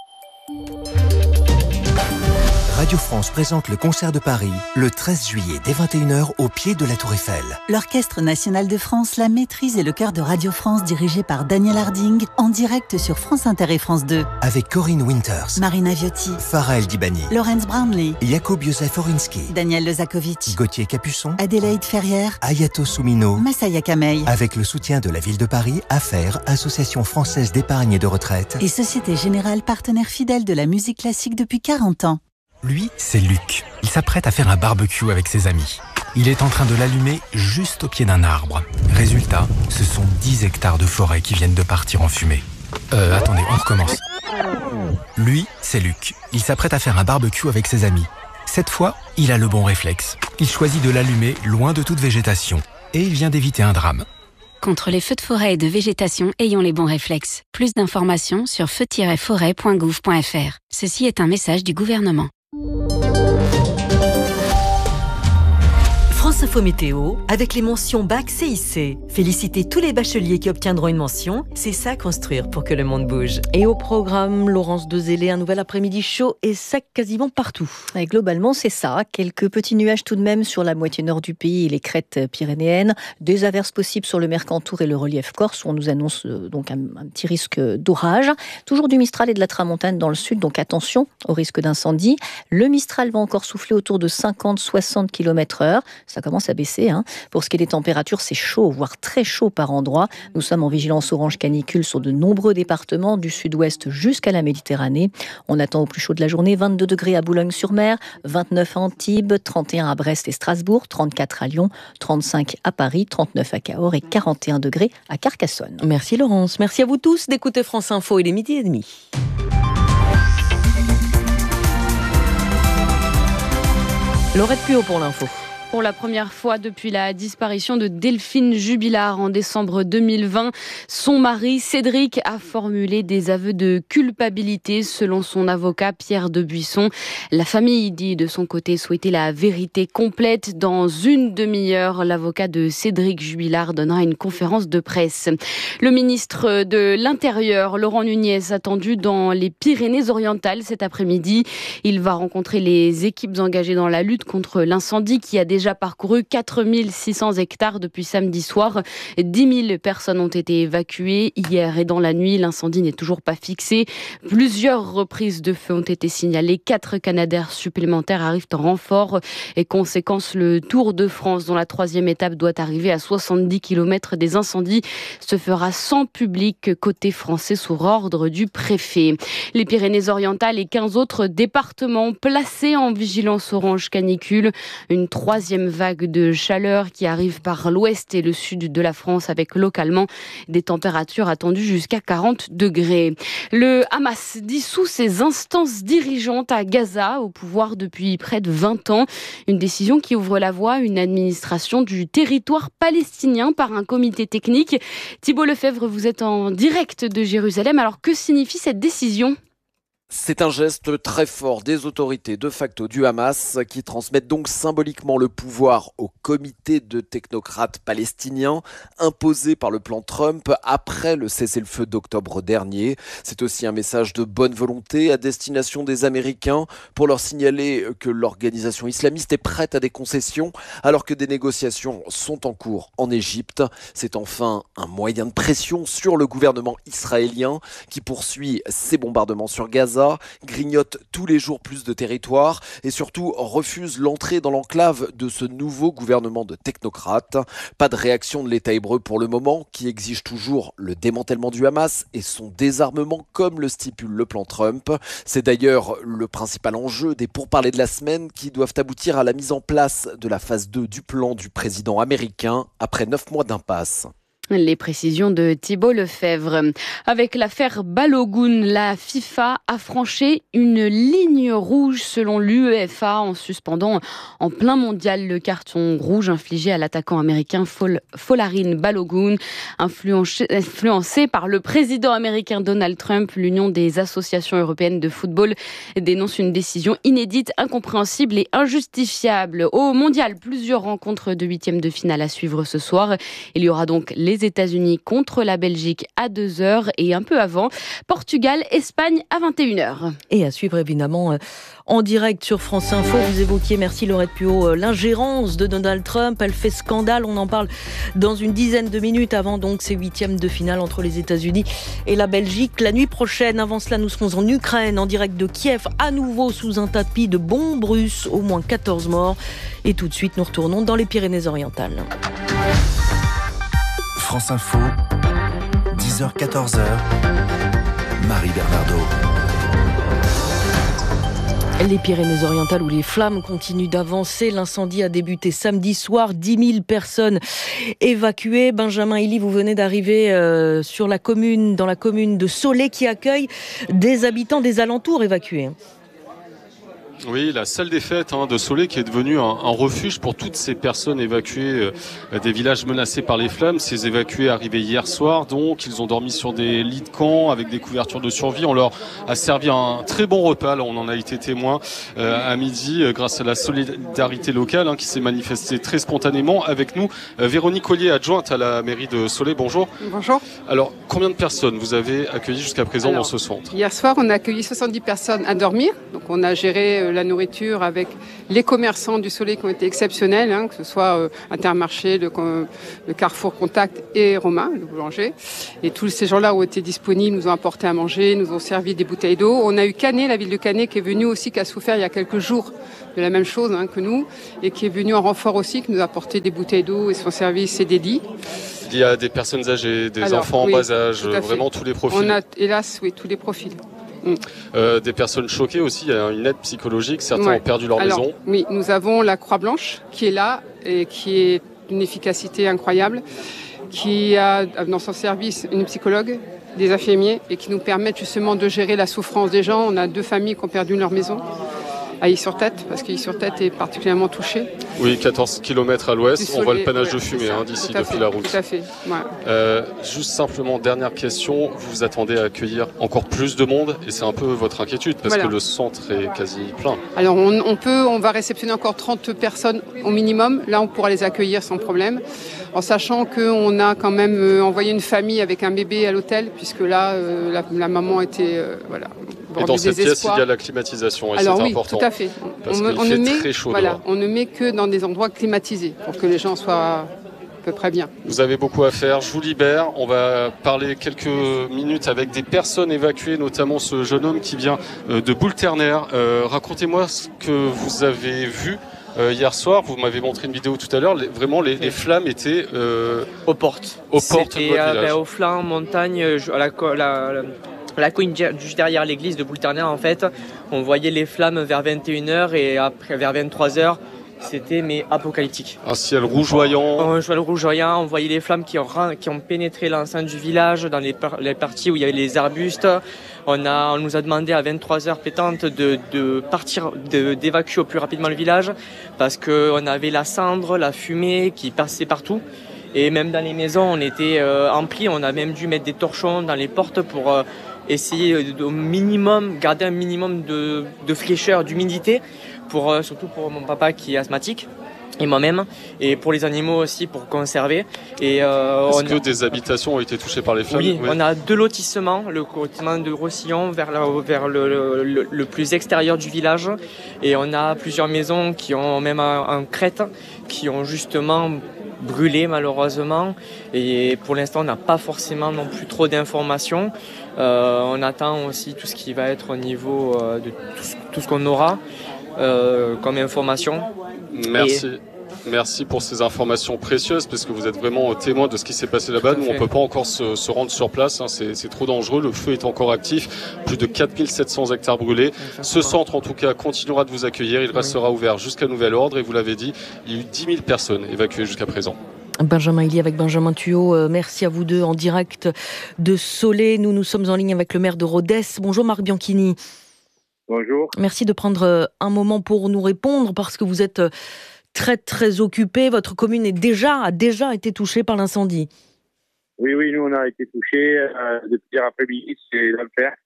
Radio France présente le concert de Paris le 13 juillet dès 21h au pied de la Tour Eiffel. L'Orchestre national de France, la maîtrise et le chœur de Radio France dirigé par Daniel Harding en direct sur France Inter et France 2. Avec Corinne Winters, Marina Viotti, Farah El Dibani, Laurence Brownlee, Jakub Józef Orinski, Daniel Lezakovic, Gauthier Capuçon, Adélaïde Ferrière, Ayato Soumino, Massaya Kamei. Avec le soutien de la ville de Paris, AFFAIRE, Association française d'épargne et de retraite. Et Société Générale, partenaire fidèle de la musique classique depuis 40 ans. Lui, c'est Luc. Il s'apprête à faire un barbecue avec ses amis. Il est en train de l'allumer juste au pied d'un arbre. Résultat, ce sont 10 hectares de forêt qui viennent de partir en fumée. Attendez, on recommence. Lui, c'est Luc. Il s'apprête à faire un barbecue avec ses amis. Cette fois, il a le bon réflexe. Il choisit de l'allumer loin de toute végétation. Et il vient d'éviter un drame. Contre les feux de forêt et de végétation, ayons les bons réflexes. Plus d'informations sur feu-forêt.gouv.fr. Ceci est un message du gouvernement. France Info Météo, avec les mentions Bac CIC. Félicitez tous les bacheliers qui obtiendront une mention. C'est ça construire pour que le monde bouge. Et au programme, Laurence Dezélé, un nouvel après-midi chaud et sec quasiment partout. Et globalement, c'est ça. Quelques petits nuages tout de même sur la moitié nord du pays et les crêtes pyrénéennes. Des averses possibles sur le Mercantour et le relief corse, où on nous annonce donc un petit risque d'orage. Toujours du Mistral et de la Tramontane dans le sud, donc attention au risque d'incendie. Le Mistral va encore souffler autour de 50-60 km/h. Ça commence à baisser. Pour ce qui est des températures, c'est chaud, voire très chaud par endroits. Nous sommes en vigilance orange canicule sur de nombreux départements, du sud-ouest jusqu'à la Méditerranée. On attend au plus chaud de la journée 22 degrés à Boulogne-sur-Mer, 29 à Antibes, 31 à Brest et Strasbourg, 34 à Lyon, 35 à Paris, 39 à Cahors et 41 degrés à Carcassonne. Merci Laurence. Merci à vous tous d'écouter France Info. Il est 12h30. Laurette Puot pour l'info. Pour la première fois depuis la disparition de Delphine Jubilard en décembre 2020, son mari Cédric a formulé des aveux de culpabilité selon son avocat Pierre Debuisson. La famille dit de son côté souhaiter la vérité complète. Dans une demi-heure, l'avocat de Cédric Jubilard donnera une conférence de presse. Le ministre de l'Intérieur, Laurent Nunez, attendu dans les Pyrénées-Orientales cet après-midi. Il va rencontrer les équipes engagées dans la lutte contre l'incendie qui a déjà parcouru 4600 hectares depuis samedi soir. 10 000 personnes ont été évacuées hier et dans la nuit. L'incendie n'est toujours pas fixé. Plusieurs reprises de feu ont été signalées. 4 Canadair supplémentaires arrivent en renfort. Et conséquence, le Tour de France, dont la 3e étape doit arriver à 70 km des incendies, se fera sans public côté français sous ordre du préfet. Les Pyrénées-Orientales et 15 autres départements placés en vigilance orange canicule. Une 3e vague de chaleur qui arrive par l'ouest et le sud de la France avec localement des températures attendues jusqu'à 40 degrés. Le Hamas dissout ses instances dirigeantes à Gaza, au pouvoir depuis près de 20 ans. Une décision qui ouvre la voie à une administration du territoire palestinien par un comité technique. Thibault Lefebvre, vous êtes en direct de Jérusalem. Alors que signifie cette décision ? C'est un geste très fort des autorités de facto du Hamas qui transmettent donc symboliquement le pouvoir au comité de technocrates palestiniens imposé par le plan Trump après le cessez-le-feu d'octobre dernier. C'est aussi un message de bonne volonté à destination des Américains pour leur signaler que l'organisation islamiste est prête à des concessions alors que des négociations sont en cours en Égypte. C'est enfin un moyen de pression sur le gouvernement israélien qui poursuit ses bombardements sur Gaza, grignote tous les jours plus de territoire et surtout refuse l'entrée dans l'enclave de ce nouveau gouvernement de technocrates. Pas de réaction de l'État hébreu pour le moment, qui exige toujours le démantèlement du Hamas et son désarmement comme le stipule le plan Trump. C'est d'ailleurs le principal enjeu des pourparlers de la semaine qui doivent aboutir à la mise en place de la phase 2 du plan du président américain après 9 mois d'impasse. Les précisions de Thibault Lefebvre. Avec l'affaire Balogun, la FIFA a franchi une ligne rouge selon l'UEFA en suspendant en plein mondial le carton rouge infligé à l'attaquant américain Folarin Balogun. Influencé par le président américain Donald Trump, l'Union des associations européennes de football dénonce une décision inédite, incompréhensible et injustifiable. Au mondial, plusieurs rencontres de 8e de finale à suivre ce soir. Il y aura donc les États-Unis contre la Belgique à 2h et un peu avant, Portugal, Espagne à 21h. Et à suivre évidemment en direct sur France Info. Vous évoquiez, merci Laurette Puot, l'ingérence de Donald Trump. Elle fait scandale, on en parle dans une dizaine de minutes avant donc ces 8e de finale entre les États-Unis et la Belgique. La nuit prochaine, avant cela, nous serons en Ukraine, en direct de Kiev, à nouveau sous un tapis de bombes russes, au moins 14 morts. Et tout de suite, nous retournons dans les Pyrénées-Orientales. France Info, 10h-14h, Marie Bernardo. Les Pyrénées-Orientales où les flammes continuent d'avancer. L'incendie a débuté samedi soir. 10 000 personnes évacuées. Benjamin Hilly, vous venez d'arriver dans la commune de Solé qui accueille des habitants des alentours évacués. Oui, la salle des fêtes de Solé qui est devenue un refuge pour toutes ces personnes évacuées des villages menacés par les flammes. Ces évacués arrivés hier soir, donc ils ont dormi sur des lits de camp avec des couvertures de survie. On leur a servi un très bon repas. Là, on en a été témoin à midi grâce à la solidarité locale qui s'est manifestée très spontanément avec nous. Véronique Ollier, adjointe à la mairie de Solé, bonjour. Bonjour. Alors, combien de personnes vous avez accueillies jusqu'à présent dans ce centre ? Hier soir, on a accueilli 70 personnes à dormir. Donc, on a géré la nourriture avec les commerçants du Solé qui ont été exceptionnels, que ce soit Intermarché, le Carrefour Contact et Romain, le boulanger. Et tous ces gens-là ont été disponibles, nous ont apporté à manger, nous ont servi des bouteilles d'eau. On a eu Canet, la ville de Canet, qui est venue aussi, qui a souffert il y a quelques jours de la même chose que nous, et qui est venue en renfort aussi, qui nous a apporté des bouteilles d'eau et son service et des lits. Il y a des personnes âgées, des enfants en bas âge, vraiment tous les profils. On a, hélas, tous les profils. Des personnes choquées aussi, il y a une aide psychologique, certains ont perdu leur maison. Oui, nous avons la Croix-Blanche qui est là et qui est d'une efficacité incroyable, qui a dans son service une psychologue, des infirmiers et qui nous permettent justement de gérer la souffrance des gens. On a 2 familles qui ont perdu leur maison à Is-sur-Tête, parce qu'Is-sur-Tête est particulièrement touché. Oui, 14 km à l'ouest, on voit le panache de fumée d'ici depuis la route. Tout à fait. Juste simplement, dernière question, vous vous attendez à accueillir encore plus de monde et c'est un peu votre inquiétude parce que le centre est quasi plein. Alors on va réceptionner encore 30 personnes au minimum, là on pourra les accueillir sans problème, en sachant qu'on a quand même envoyé une famille avec un bébé à l'hôtel, puisque là la maman était et dans cette pièce, il y a la climatisation et alors, c'est oui, important. Tout à fait. Parce qu'il fait très chaud dehors. On ne met que dans des endroits climatisés pour que les gens soient à peu près bien. Vous avez beaucoup à faire. Je vous libère. On va parler quelques minutes avec des personnes évacuées, notamment ce jeune homme qui vient de Boule-Terner. Racontez-moi ce que vous avez vu hier soir. Vous m'avez montré une vidéo tout à l'heure. Vraiment, les flammes étaient aux portes. Aux portes de votre village. Aux flancs, montagne, à la colline juste derrière l'église de Boule-Terner, en fait, on voyait les flammes vers 21h et après vers 23h, c'était apocalyptique. Un ciel rougeoyant. Un ciel rougeoyant, on voyait les flammes qui ont pénétré l'enceinte du village, dans les parties où il y avait les arbustes. On nous a demandé à 23h pétantes de partir, d'évacuer au plus rapidement le village, parce qu'on avait la cendre, la fumée qui passait partout. Et même dans les maisons, on était emplis, on a même dû mettre des torchons dans les portes pour essayer au minimum, garder un minimum de fraîcheur, d'humidité, surtout pour mon papa qui est asthmatique et moi-même, et pour les animaux aussi pour conserver. Est-ce que des habitations ont été touchées par les flammes ? Oui, on a 2 lotissements, le lotissement de Roussillon vers le plus extérieur du village, et on a plusieurs maisons qui ont même en crête, qui ont justement brûlé malheureusement, et pour l'instant on n'a pas forcément non plus trop d'informations. On attend aussi tout ce qui va être au niveau de tout ce qu'on aura comme information. Merci pour ces informations précieuses, parce que vous êtes vraiment témoin de ce qui s'est passé là-bas. Nous, on ne peut pas encore se rendre sur place, c'est trop dangereux. Le feu est encore actif, plus de 4700 hectares brûlés. Ce centre, en tout cas, continuera de vous accueillir. Il restera ouvert jusqu'à nouvel ordre. Et vous l'avez dit, il y a eu 10 000 personnes évacuées jusqu'à présent. Benjamin Hilly avec Benjamin Thuot, merci à vous deux en direct de Solé. Nous sommes en ligne avec le maire de Rodez. Bonjour Marc Bianchini. Bonjour. Merci de prendre un moment pour nous répondre, parce que vous êtes très très occupé. Votre commune a déjà été touchée par l'incendie. Oui, nous on a été touchés depuis hier après-midi. C'est l'enfer.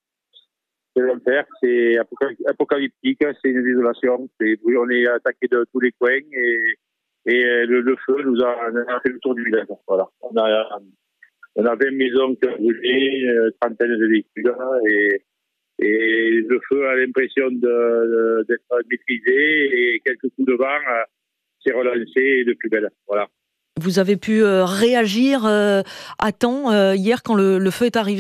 C'est apocalyptique, c'est une désolation. On est attaqué de tous les coins et le feu nous a fait le tour du village. Voilà. On a 20 maisons qui ont brûlé, trentaine de véhicules et le feu a l'impression d'être maîtrisé, et quelques coups de vent s'est relancé de plus belle. Voilà. Vous avez pu réagir à temps hier quand le feu est arrivé ?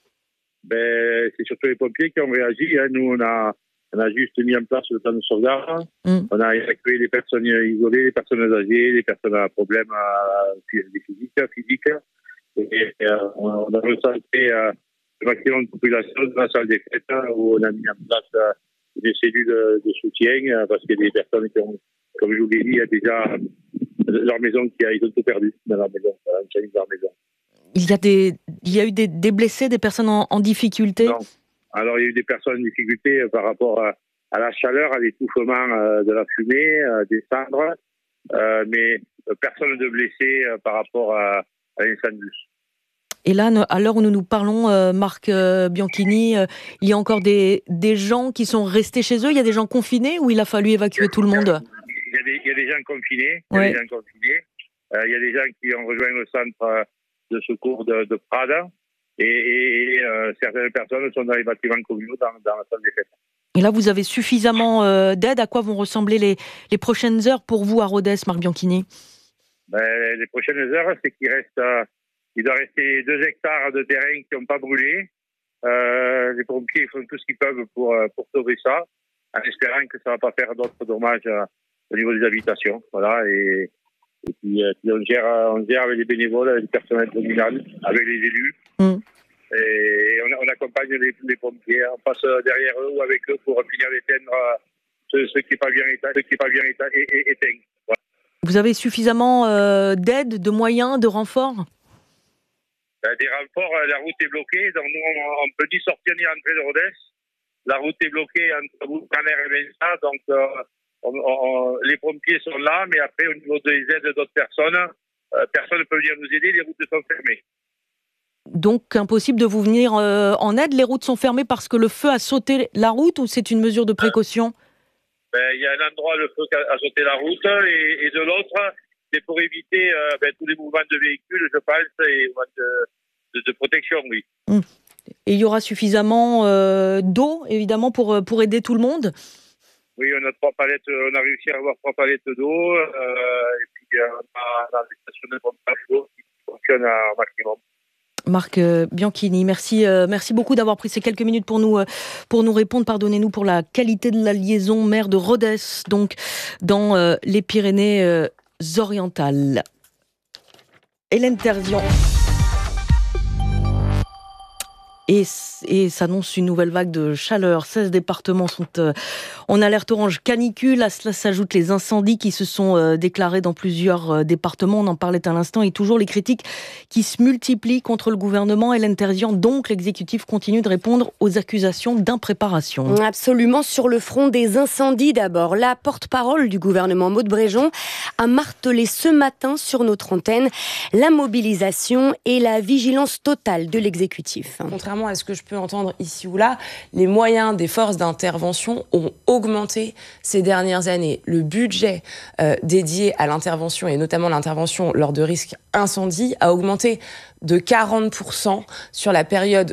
C'est surtout les pompiers qui ont réagi. Nous, on a juste mis en place le plan de sauvegarde. On a évacué les personnes isolées, les personnes âgées, les personnes à problèmes physiques. Et on a recentré le maximum de population dans la salle des fêtes, où on a mis en place une cellule de soutien parce qu'il y a des personnes qui ont, comme je vous l'ai dit, il y a déjà leur maison ils ont tout perdu dans leur maison, leur maison. Il y a eu des blessés, des personnes en difficulté? Non. Alors il y a eu des personnes en difficulté par rapport à la chaleur, à l'étouffement de la fumée, des cendres, mais personne de blessé par rapport à l'incendie. Et là, à l'heure où nous parlons, Marc Bianchini, il y a encore des gens qui sont restés chez eux? Il y a des gens confinés ou il a fallu évacuer tout le monde? Il y a des gens confinés. Ouais. Il y a des gens qui ont rejoint le centre de secours de Prades et certaines personnes sont dans les bâtiments communaux dans la salle des fêtes. Et là, vous avez suffisamment d'aide. À quoi vont ressembler les prochaines heures pour vous à Rodez, Marc Bianchini? Les prochaines heures, c'est il doit rester 2 hectares de terrain qui n'ont pas brûlé. Les pompiers font tout ce qu'ils peuvent pour sauver ça, en espérant que ça ne va pas faire d'autres dommages au niveau des habitations. Voilà, et puis on gère avec les bénévoles, avec le personnel communal, avec les élus. Et on accompagne les pompiers, on passe derrière eux ou avec eux pour finir d'éteindre ce qui n'est pas bien éteint. Voilà. Vous avez suffisamment d'aide, de moyens, de renforts? Des renforts, la route est bloquée, donc nous on ne peut ni sortir ni rentrer de Rodez. La route est bloquée entre Bourg-Caner et Vincent, donc les pompiers sont là, mais après au niveau des aides d'autres personnes, personne ne peut venir nous aider, les routes sont fermées. Donc impossible de vous venir en aide, les routes sont fermées parce que le feu a sauté la route ou c'est une mesure de précaution? Il y a un endroit, le feu a sauté la route, et de l'autre, c'est pour éviter tous les mouvements de véhicules, je pense, et de protection, oui. Et il y aura suffisamment d'eau, évidemment, pour aider tout le monde? Oui, on a réussi à avoir 3 palettes d'eau, et puis on a des stations de pompage d'eau qui fonctionnent au maximum. Marc Bianchini, merci beaucoup d'avoir pris ces quelques minutes pour nous répondre. Pardonnez-nous pour la qualité de la liaison. Maire de Rodez, donc dans les Pyrénées-Orientales. Hélène Terzian. Et s'annonce une nouvelle vague de chaleur. 16 départements sont en alerte orange canicule. À cela s'ajoutent les incendies qui se sont déclarés dans plusieurs départements. On en parlait à l'instant. Et toujours les critiques qui se multiplient contre le gouvernement. Hélène Terzian, donc l'exécutif continue de répondre aux accusations d'impréparation. Absolument. Sur le front des incendies d'abord. La porte-parole du gouvernement, Maud Bréjon, a martelé ce matin sur notre antenne la mobilisation et la vigilance totale de l'exécutif. Contrairement à ce que je peux entendre ici ou là, les moyens des forces d'intervention ont augmenté ces dernières années. Le budget dédié à l'intervention, et notamment l'intervention lors de risques incendie, a augmenté de 40% sur la période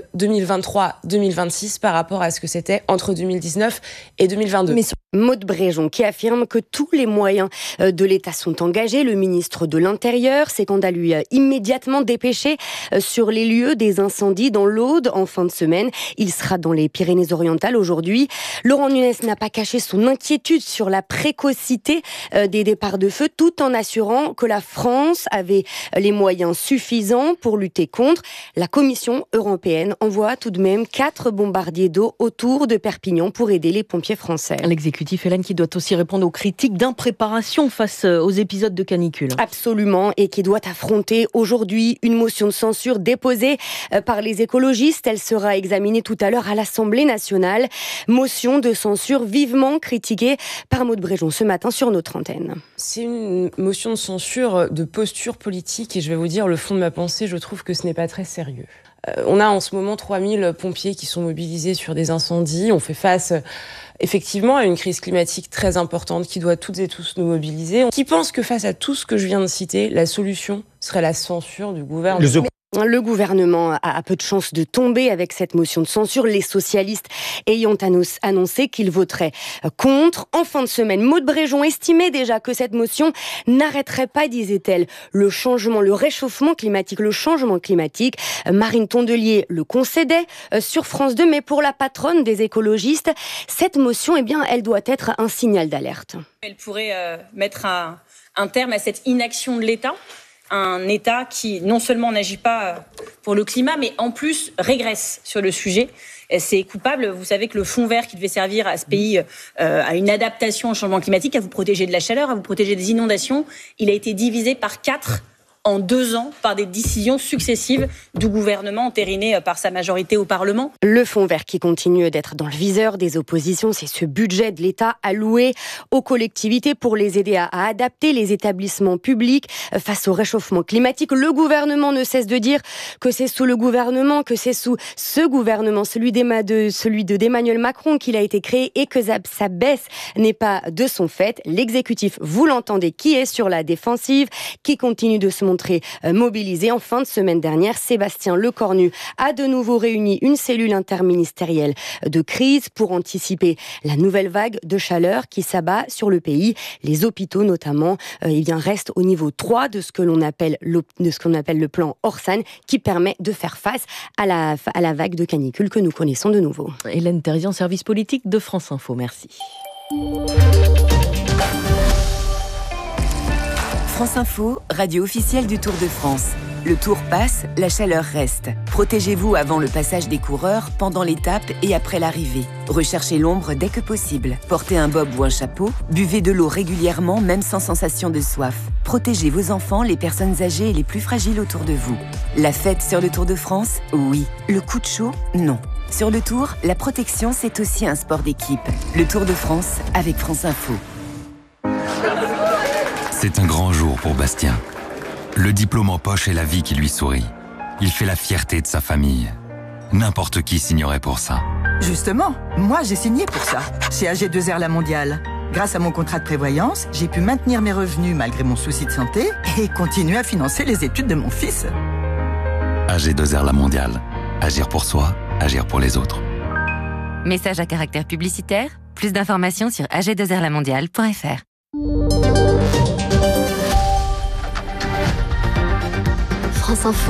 2023-2026 par rapport à ce que c'était entre 2019 et 2022. Mais Maud Bréjon qui affirme que tous les moyens de l'État sont engagés. Le ministre de l'Intérieur s'est quant à lui immédiatement dépêché sur les lieux des incendies dans l'Aude en fin de semaine. Il sera dans les Pyrénées-Orientales aujourd'hui. Laurent Nunez n'a pas caché son inquiétude sur la précocité des départs de feu, tout en assurant que la France avait les moyens suffisants pour lutter contre. La Commission européenne envoie tout de même 4 bombardiers d'eau autour de Perpignan pour aider les pompiers français. L'exécutif, Hélène, qui doit aussi répondre aux critiques d'impréparation face aux épisodes de canicule. Absolument, et qui doit affronter aujourd'hui une motion de censure déposée par les écologistes. Elle sera examinée tout à l'heure à l'Assemblée nationale. Motion de censure vivement critiquée par Maud Bréjon ce matin sur notre antenne. C'est une motion de censure de posture politique, et je vais vous dire le fond de ma pensée, je trouve que ce n'est pas très sérieux. On a en ce moment 3000 pompiers qui sont mobilisés sur des incendies. On fait face effectivement à une crise climatique très importante qui doit toutes et tous nous mobiliser. Qui pense que face à tout ce que je viens de citer, la solution serait la censure du gouvernement? Le gouvernement a peu de chances de tomber avec cette motion de censure, les socialistes ayant annoncé qu'ils voteraient contre. En fin de semaine, Maud Bréjon estimait déjà que cette motion n'arrêterait pas, disait-elle, le réchauffement climatique, le changement climatique. Marine Tondelier le concédait sur France 2, mais pour la patronne des écologistes, cette motion, elle doit être un signal d'alerte. Elle pourrait mettre un terme à cette inaction de l'État un État qui non seulement n'agit pas pour le climat, mais en plus régresse sur le sujet. C'est coupable. Vous savez que le fonds vert qui devait servir à ce pays à une adaptation au changement climatique, à vous protéger de la chaleur, à vous protéger des inondations, il a été divisé par 4 en 2 ans par des décisions successives du gouvernement entérinées par sa majorité au Parlement. Le fonds vert qui continue d'être dans le viseur des oppositions, c'est ce budget de l'État alloué aux collectivités pour les aider à adapter les établissements publics face au réchauffement climatique. Le gouvernement ne cesse de dire que c'est sous le gouvernement, que c'est sous ce gouvernement, celui d'Emmanuel Macron qu'il a été créé et que sa baisse n'est pas de son fait. L'exécutif, vous l'entendez, qui est sur la défensive, qui continue de se montrer mobilisé. En fin de semaine dernière, Sébastien Lecornu a de nouveau réuni une cellule interministérielle de crise pour anticiper la nouvelle vague de chaleur qui s'abat sur le pays. Les hôpitaux notamment restent au niveau 3 de ce que l'on appelle le plan Orsan, qui permet de faire face à la vague de canicule que nous connaissons de nouveau. Hélène Terrien, service politique de France Info. Merci. France Info, radio officielle du Tour de France. Le Tour passe, la chaleur reste. Protégez-vous avant le passage des coureurs, pendant l'étape et après l'arrivée. Recherchez l'ombre dès que possible. Portez un bob ou un chapeau. Buvez de l'eau régulièrement, même sans sensation de soif. Protégez vos enfants, les personnes âgées et les plus fragiles autour de vous. La fête sur le Tour de France, oui. Le coup de chaud, non. Sur le Tour, la protection, c'est aussi un sport d'équipe. Le Tour de France avec France Info. C'est un grand jour pour Bastien. Le diplôme en poche et la vie qui lui sourit. Il fait la fierté de sa famille. N'importe qui signerait pour ça. Justement, moi j'ai signé pour ça, chez AG2R La Mondiale. Grâce à mon contrat de prévoyance, j'ai pu maintenir mes revenus malgré mon souci de santé et continuer à financer les études de mon fils. AG2R La Mondiale. Agir pour soi, agir pour les autres. Message à caractère publicitaire. Plus d'informations sur ag2rlamondiale.fr. France Info,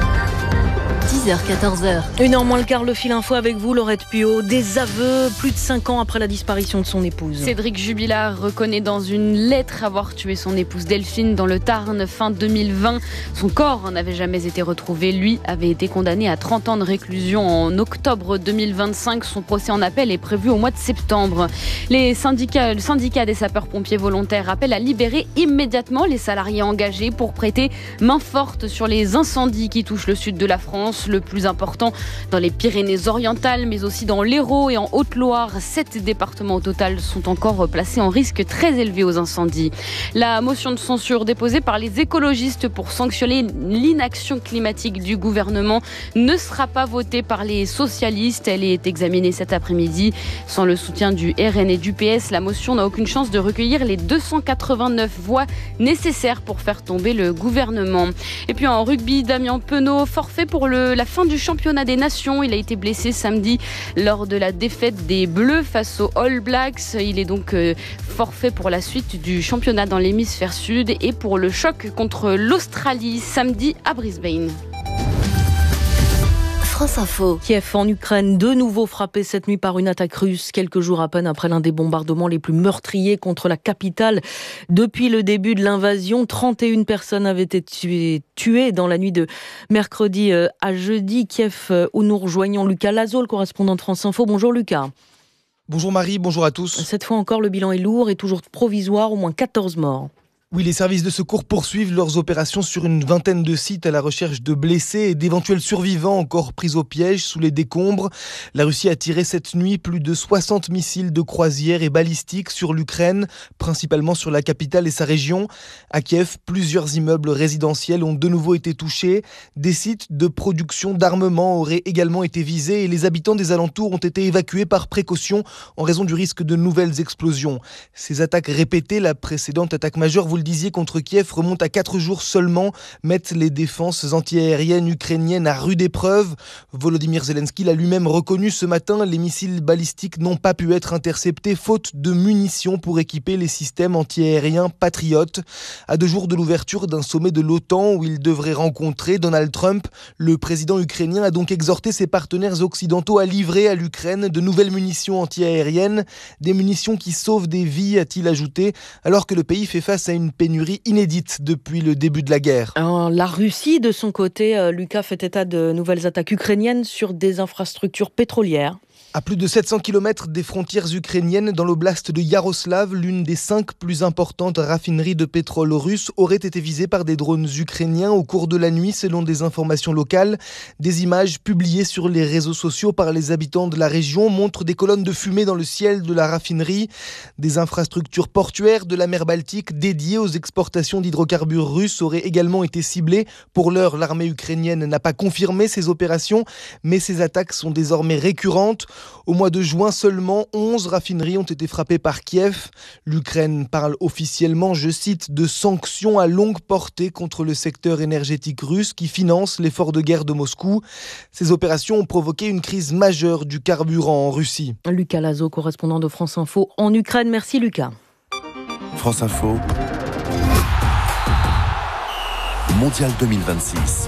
10h-14h. 1h moins le quart, le fil info avec vous, Laurette Puot. Des aveux plus de 5 ans après la disparition de son épouse. Cédric Jubilard reconnaît dans une lettre avoir tué son épouse Delphine dans le Tarn fin 2020. Son corps n'avait jamais été retrouvé. Lui avait été condamné à 30 ans de réclusion en octobre 2025. Son procès en appel est prévu au mois de septembre. Le syndicat des sapeurs-pompiers volontaires appelle à libérer immédiatement les salariés engagés pour prêter main forte sur les incendies qui touchent le sud de la France. Le plus important dans les Pyrénées-Orientales, mais aussi dans l'Hérault et en Haute-Loire. 7 départements au total sont encore placés en risque très élevé aux incendies. La motion de censure déposée par les écologistes pour sanctionner l'inaction climatique du gouvernement ne sera pas votée par les socialistes. Elle est examinée cet après-midi. Sans le soutien du RN et du PS, la motion n'a aucune chance de recueillir les 289 voix nécessaires pour faire tomber le gouvernement. Et puis en rugby, Damien Penaud, forfait pour la fin du championnat des nations. Il a été blessé samedi lors de la défaite des Bleus face aux All Blacks. Il est donc forfait pour la suite du championnat dans l'hémisphère sud et pour le choc contre l'Australie samedi à Brisbane. France Info. Kiev en Ukraine, de nouveau frappé cette nuit par une attaque russe, quelques jours à peine après l'un des bombardements les plus meurtriers contre la capitale depuis le début de l'invasion. 31 personnes avaient été tuées dans la nuit de mercredi à jeudi. Kiev, où nous rejoignons Lucas Lazo, le correspondant de France Info. Bonjour Lucas. Bonjour Marie, bonjour à tous. Cette fois encore, le bilan est lourd et toujours provisoire, au moins 14 morts. Oui, les services de secours poursuivent leurs opérations sur une vingtaine de sites à la recherche de blessés et d'éventuels survivants encore pris au piège sous les décombres. La Russie a tiré cette nuit plus de 60 missiles de croisière et balistiques sur l'Ukraine, principalement sur la capitale et sa région. À Kiev, plusieurs immeubles résidentiels ont de nouveau été touchés. Des sites de production d'armement auraient également été visés et les habitants des alentours ont été évacués par précaution en raison du risque de nouvelles explosions. Ces attaques répétées, la précédente attaque majeure, vous le disiez, contre Kiev remonte à 4 jours seulement, mettent les défenses antiaériennes ukrainiennes à rude épreuve. Volodymyr Zelensky l'a lui-même reconnu ce matin, les missiles balistiques n'ont pas pu être interceptés faute de munitions pour équiper les systèmes antiaériens patriotes. À 2 jours de l'ouverture d'un sommet de l'OTAN où il devrait rencontrer Donald Trump, le président ukrainien a donc exhorté ses partenaires occidentaux à livrer à l'Ukraine de nouvelles munitions antiaériennes, des munitions qui sauvent des vies, a-t-il ajouté, alors que le pays fait face à une une pénurie inédite depuis le début de la guerre. La Russie, de son côté, Lucas, fait état de nouvelles attaques ukrainiennes sur des infrastructures pétrolières. À plus de 700 km des frontières ukrainiennes, dans l'oblast de Yaroslav, l'une des 5 plus importantes raffineries de pétrole russes aurait été visée par des drones ukrainiens au cours de la nuit, selon des informations locales. Des images publiées sur les réseaux sociaux par les habitants de la région montrent des colonnes de fumée dans le ciel de la raffinerie. Des infrastructures portuaires de la mer Baltique dédiées aux exportations d'hydrocarbures russes auraient également été ciblées. Pour l'heure, l'armée ukrainienne n'a pas confirmé ces opérations, mais ces attaques sont désormais récurrentes. Au mois de juin seulement, 11 raffineries ont été frappées par Kiev. L'Ukraine parle officiellement, je cite, de sanctions à longue portée contre le secteur énergétique russe qui finance l'effort de guerre de Moscou. Ces opérations ont provoqué une crise majeure du carburant en Russie. Lucas Lazo, correspondant de France Info en Ukraine. Merci Lucas. France Info, Mondial 2026.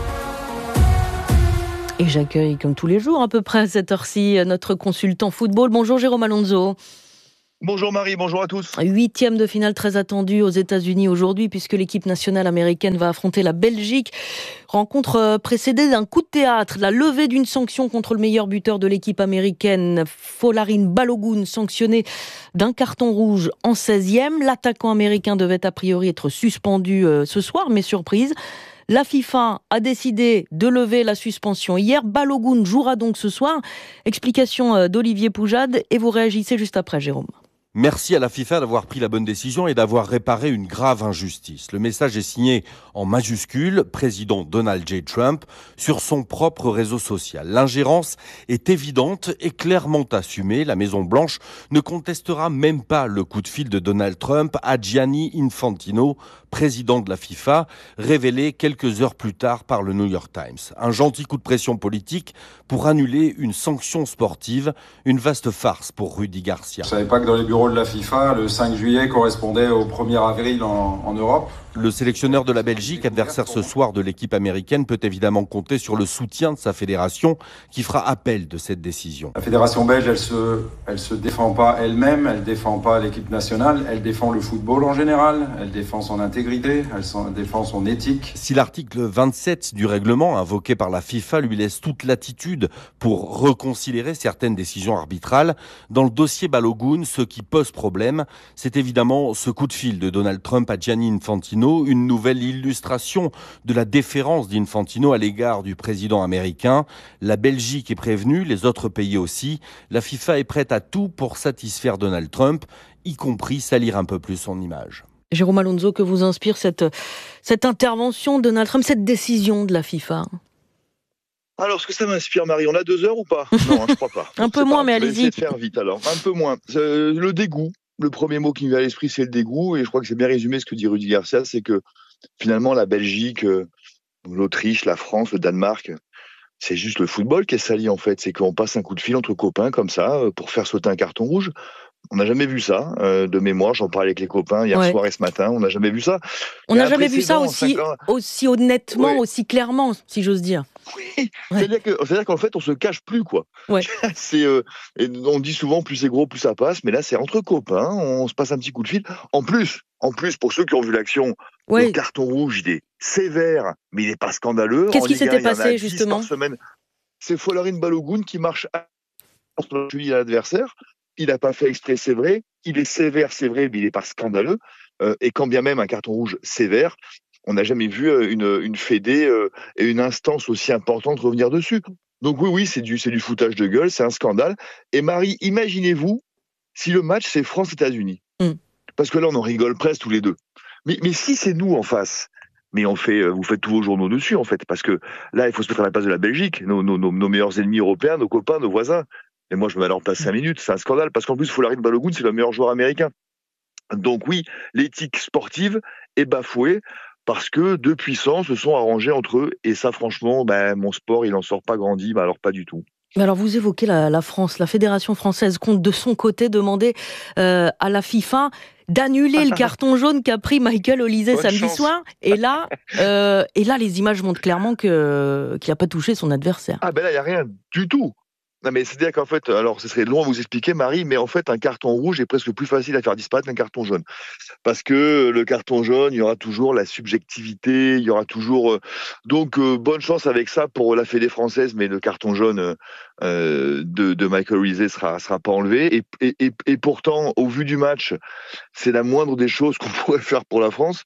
Et j'accueille, comme tous les jours, à peu près à cette heure-ci, notre consultant football. Bonjour Jérôme Alonso. Bonjour Marie, bonjour à tous. 8e de finale très attendue aux États-Unis aujourd'hui, puisque l'équipe nationale américaine va affronter la Belgique. Rencontre précédée d'un coup de théâtre, la levée d'une sanction contre le meilleur buteur de l'équipe américaine, Folarin Balogun, sanctionné d'un carton rouge en 16e. L'attaquant américain devait a priori être suspendu ce soir, mais surprise. La FIFA a décidé de lever la suspension hier. Balogun jouera donc ce soir. Explication d'Olivier Poujade et vous réagissez juste après, Jérôme. Merci à la FIFA d'avoir pris la bonne décision et d'avoir réparé une grave injustice. Le message est signé en majuscule, président Donald J. Trump, sur son propre réseau social. L'ingérence est évidente et clairement assumée. La Maison-Blanche ne contestera même pas le coup de fil de Donald Trump à Gianni Infantino, président de la FIFA, révélé quelques heures plus tard par le New York Times. Un gentil coup de pression politique pour annuler une sanction sportive, une vaste farce pour Rudy Garcia. Je ne savais pas que dans les bureaux de la FIFA, le 5 juillet correspondait au 1er avril en Europe. Le sélectionneur de la Belgique, adversaire ce soir de l'équipe américaine, peut évidemment compter sur le soutien de sa fédération qui fera appel de cette décision. La fédération belge, elle se défend pas elle-même, elle défend pas l'équipe nationale, elle défend le football en général, elle défend son intégrité, elle défend son éthique. Si l'article 27 du règlement invoqué par la FIFA lui laisse toute latitude pour reconsidérer certaines décisions arbitrales, dans le dossier Balogun, ce qui pose problème, c'est évidemment ce coup de fil de Donald Trump à Gianni Infantino, une nouvelle illustration de la déférence d'Infantino à l'égard du président américain. La Belgique est prévenue, les autres pays aussi. La FIFA est prête à tout pour satisfaire Donald Trump, y compris salir un peu plus son image. Jérôme Alonso, que vous inspire cette intervention de Donald Trump, cette décision de la FIFA ? Alors, ce que ça m'inspire, Marie, on a 2 heures ou pas ? Non, je crois pas. Un peu moins, mais allez-y. Je vais essayer de faire vite alors. Un peu moins. Le dégoût. Le premier mot qui me vient à l'esprit, c'est le dégoût. Et je crois que c'est bien résumé ce que dit Rudy Garcia, c'est que finalement, la Belgique, l'Autriche, la France, le Danemark, c'est juste le football qui est sali en fait. C'est qu'on passe un coup de fil entre copains comme ça pour faire sauter un carton rouge. On n'a jamais vu ça, de mémoire. J'en parlais avec les copains hier soir et ce matin. On n'a jamais vu ça. On n'a jamais vu ça aussi honnêtement, aussi clairement, si j'ose dire. Oui, c'est-à-dire qu'en fait, on se cache plus, quoi. Ouais. Et on dit souvent, plus c'est gros, plus ça passe. Mais là, c'est entre copains. On se passe un petit coup de fil. En plus, pour ceux qui ont vu l'action, le carton rouge, il est sévère, mais il n'est pas scandaleux. Qu'est-ce qui s'était passé, justement ? C'est Folarin Balogun qui marche sur la cheville à l'adversaire. Il n'a pas fait exprès, c'est vrai. Il est sévère, c'est vrai, mais il n'est pas scandaleux. Et quand bien même un carton rouge sévère, on n'a jamais vu une fédé et une instance aussi importante revenir dessus. Donc oui, c'est du foutage de gueule, c'est un scandale. Et Marie, imaginez-vous si le match c'est France-États-Unis. Parce que là, on en rigole presque tous les deux. Mais si c'est nous en face, mais vous faites tous vos journaux dessus en fait, parce que là, il faut se mettre à la place de la Belgique, nos meilleurs ennemis européens, nos copains, nos voisins. Et moi, je me mets à leur place 5 minutes, c'est un scandale, parce qu'en plus, Folarin Balogun, c'est le meilleur joueur américain. Donc oui, l'éthique sportive est bafouée, parce que deux puissants se sont arrangés entre eux, et ça, franchement, mon sport, il n'en sort pas grandi, alors pas du tout. Mais alors, vous évoquez la France, la Fédération française compte de son côté demander à la FIFA d'annuler le carton jaune qu'a pris Michael Olise samedi soir. Et là, les images montrent clairement qu'il n'a pas touché son adversaire. Ah là, il n'y a rien du tout. Non, mais c'est-à-dire qu'en fait, alors ce serait long à vous expliquer, Marie, mais en fait, un carton rouge est presque plus facile à faire disparaître qu'un carton jaune. Parce que le carton jaune, il y aura toujours la subjectivité, il y aura toujours... Donc, bonne chance avec ça pour la Fédé française, mais le carton jaune de Michael Risset sera pas enlevé. Et pourtant, au vu du match, c'est la moindre des choses qu'on pourrait faire pour la France.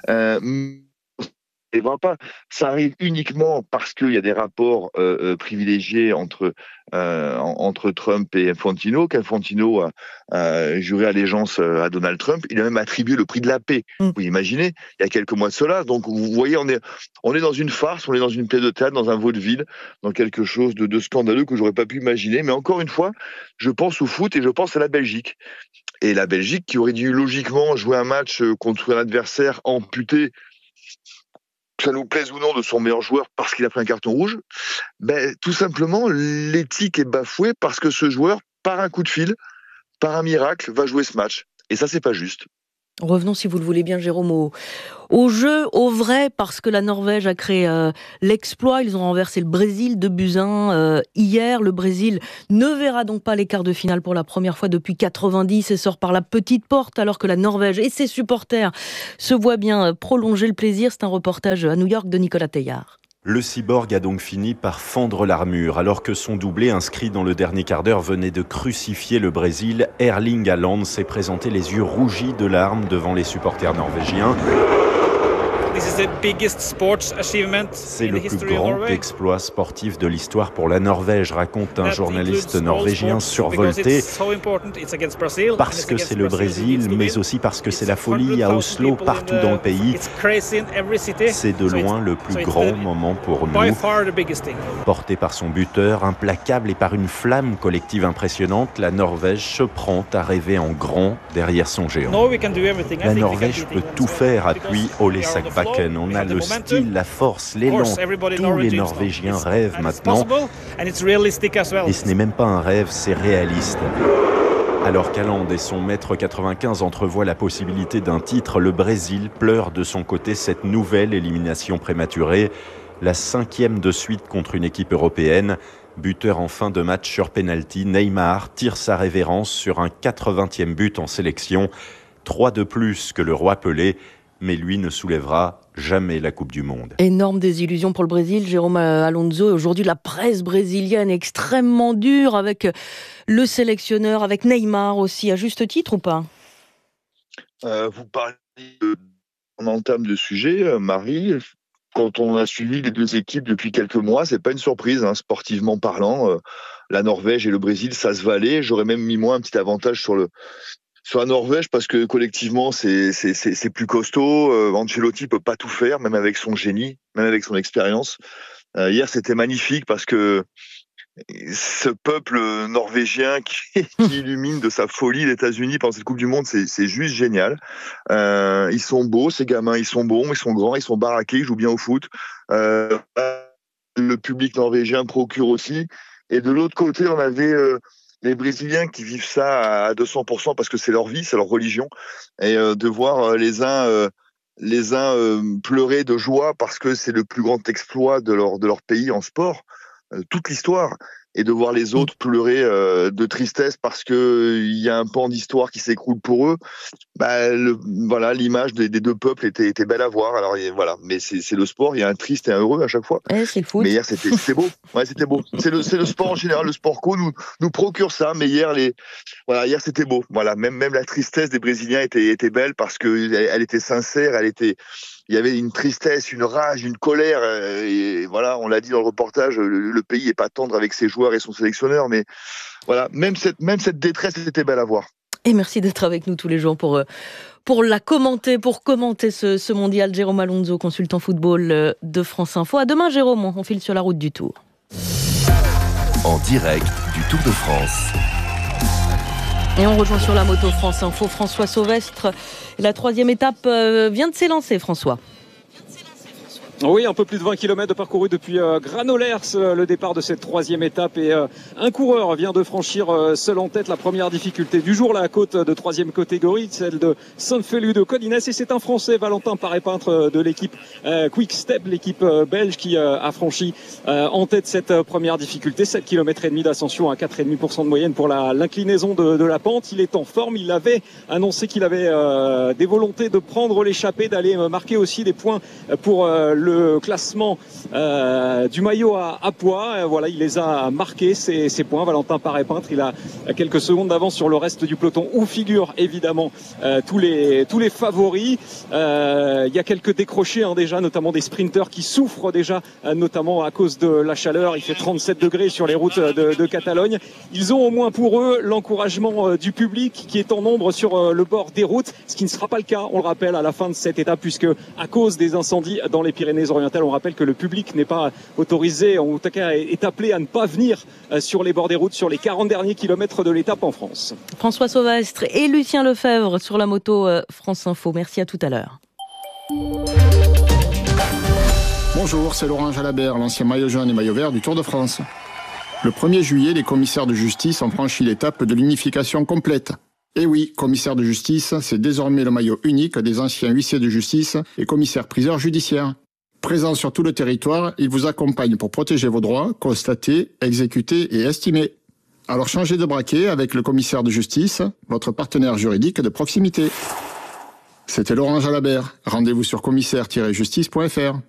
Et vraiment pas. Ça arrive uniquement parce qu'il y a des rapports privilégiés entre Trump et Infantino, qu'Infantino a juré allégeance à Donald Trump. Il a même attribué le prix de la paix. Vous imaginez, il y a quelques mois de cela. Donc vous voyez, on est dans une farce, on est dans une pièce de théâtre, dans un vaudeville, dans quelque chose de scandaleux que j'aurais pas pu imaginer. Mais encore une fois, je pense au foot et je pense à la Belgique. Et la Belgique qui aurait dû logiquement jouer un match contre un adversaire amputé, que ça nous plaise ou non, de son meilleur joueur parce qu'il a pris un carton rouge, tout simplement, l'éthique est bafouée parce que ce joueur, par un coup de fil, par un miracle, va jouer ce match. Et ça, c'est pas juste. Revenons, si vous le voulez bien, Jérôme, au jeu, au vrai, parce que la Norvège a créé l'exploit. Ils ont renversé le Brésil 2-1 hier. Le Brésil ne verra donc pas les quarts de finale pour la première fois depuis 90 et sort par la petite porte, alors que la Norvège et ses supporters se voient bien prolonger le plaisir. C'est un reportage à New York de Nicolas Teillard. Le cyborg a donc fini par fendre l'armure, alors que son doublé inscrit dans le dernier quart d'heure venait de crucifier le Brésil. Erling Haaland s'est présenté les yeux rougis de larmes devant les supporters norvégiens. C'est le plus grand exploit sportif de l'histoire pour la Norvège, raconte un journaliste norvégien survolté, parce que c'est le Brésil, mais aussi parce que c'est la folie à Oslo, partout dans le pays. C'est de loin le plus grand moment pour nous. Porté par son buteur, implacable et par une flamme collective impressionnante, la Norvège se prend à rêver en grand derrière son géant. La Norvège peut tout faire, appuie Ole Sakbakken. On a le style, la force, l'élan. Tous les Norvégiens rêvent maintenant. Et ce n'est même pas un rêve, c'est réaliste. Alors qu'Haaland et son mètre 95 entrevoient la possibilité d'un titre, le Brésil pleure de son côté cette nouvelle élimination prématurée, la 5e de suite contre une équipe européenne. Buteur en fin de match sur pénalty, Neymar tire sa révérence sur un 80e but en sélection, 3 de plus que le roi Pelé, mais lui ne soulèvera jamais la Coupe du Monde. Énorme désillusion pour le Brésil, Jérôme Alonso. Aujourd'hui, la presse brésilienne est extrêmement dure avec le sélectionneur, avec Neymar aussi, à juste titre ou pas ? Vous parlez en entame de sujet, Marie. Quand on a suivi les deux équipes depuis quelques mois, c'est pas une surprise, sportivement parlant. La Norvège et le Brésil, ça se valait. J'aurais même mis moi un petit avantage sur la Norvège parce que collectivement c'est plus costaud. Ancelotti peut pas tout faire, même avec son génie, même avec son expérience. Hier c'était magnifique parce que ce peuple norvégien qui illumine de sa folie les États-Unis pendant cette Coupe du Monde, c'est juste génial. Ils sont beaux, ces gamins, ils sont bons, ils sont grands, ils sont baraqués, ils jouent bien au foot. Le public norvégien procure aussi. Et de l'autre côté, on avait les Brésiliens qui vivent ça à 200% parce que c'est leur vie, c'est leur religion. Et de voir les uns pleurer de joie parce que c'est le plus grand exploit de leur pays en sport. Toute l'histoire, et de voir les autres pleurer de tristesse parce que il y a un pan d'histoire qui s'écroule pour eux. Voilà, l'image des deux peuples était belle à voir. Alors voilà, mais c'est le sport, il y a un triste et un heureux à chaque fois. C'est le foot. Mais hier c'était beau. Ouais, c'était beau. C'est le sport en général, le sport co nous procure ça. Mais hier hier c'était beau. Voilà, même la tristesse des Brésiliens était belle parce que elle était sincère, il y avait une tristesse, une rage, une colère. Et voilà, on l'a dit dans le reportage, le pays est pas tendre avec ses joueurs et son sélectionneur, mais voilà, même cette détresse était belle à voir. Et merci d'être avec nous tous les jours pour commenter ce mondial. Jérôme Alonso, consultant football de France Info. À demain, Jérôme, on file sur la route du Tour. En direct du Tour de France. Et on rejoint sur la moto France Info François Sauvestre. La 3e étape vient de s'élancer, François. Oui, un peu plus de 20 km de parcouru depuis Granollers, le départ de cette 3e étape. Et un coureur vient de franchir seul en tête la première difficulté du jour, la côte de 3e catégorie, celle de Saint-Félu de Codines. Et c'est un Français, Valentin Paré-Peintre de l'équipe Quick Step, l'équipe belge, qui a franchi en tête cette première difficulté. 7 km et demi d'ascension à 4,5% de moyenne pour l'inclinaison de la pente. Il est en forme. Il avait annoncé qu'il avait des volontés de prendre l'échappée, d'aller marquer aussi des points pour le classement du maillot à poids. Voilà, il les a marqués, ces points. Valentin Paré-Peintre, il a quelques secondes d'avance sur le reste du peloton où figurent évidemment tous les favoris. Il y a quelques décrochés déjà, notamment des sprinteurs qui souffrent déjà, notamment à cause de la chaleur. Il fait 37 degrés sur les routes de Catalogne. Ils ont au moins pour eux l'encouragement du public qui est en nombre sur le bord des routes, ce qui ne sera pas le cas, on le rappelle, à la fin de cette étape, puisque à cause des incendies dans les Pyrénées-Orientales, on rappelle que le public n'est pas autorisé, en tout cas est appelé à ne pas venir sur les bords des routes sur les 40 derniers kilomètres de l'étape en France. François Sauvestre et Lucien Lefebvre sur la moto France Info. Merci, à tout à l'heure. Bonjour, c'est Laurent Jalabert, l'ancien maillot jaune et maillot vert du Tour de France. Le 1er juillet, les commissaires de justice ont franchi l'étape de l'unification complète. Et oui, commissaire de justice, c'est désormais le maillot unique des anciens huissiers de justice et commissaires-priseurs judiciaires. Présents sur tout le territoire, ils vous accompagnent pour protéger vos droits, constater, exécuter et estimer. Alors changez de braquet avec le commissaire de justice, votre partenaire juridique de proximité. C'était Laurent Jalabert. Rendez-vous sur commissaire-justice.fr.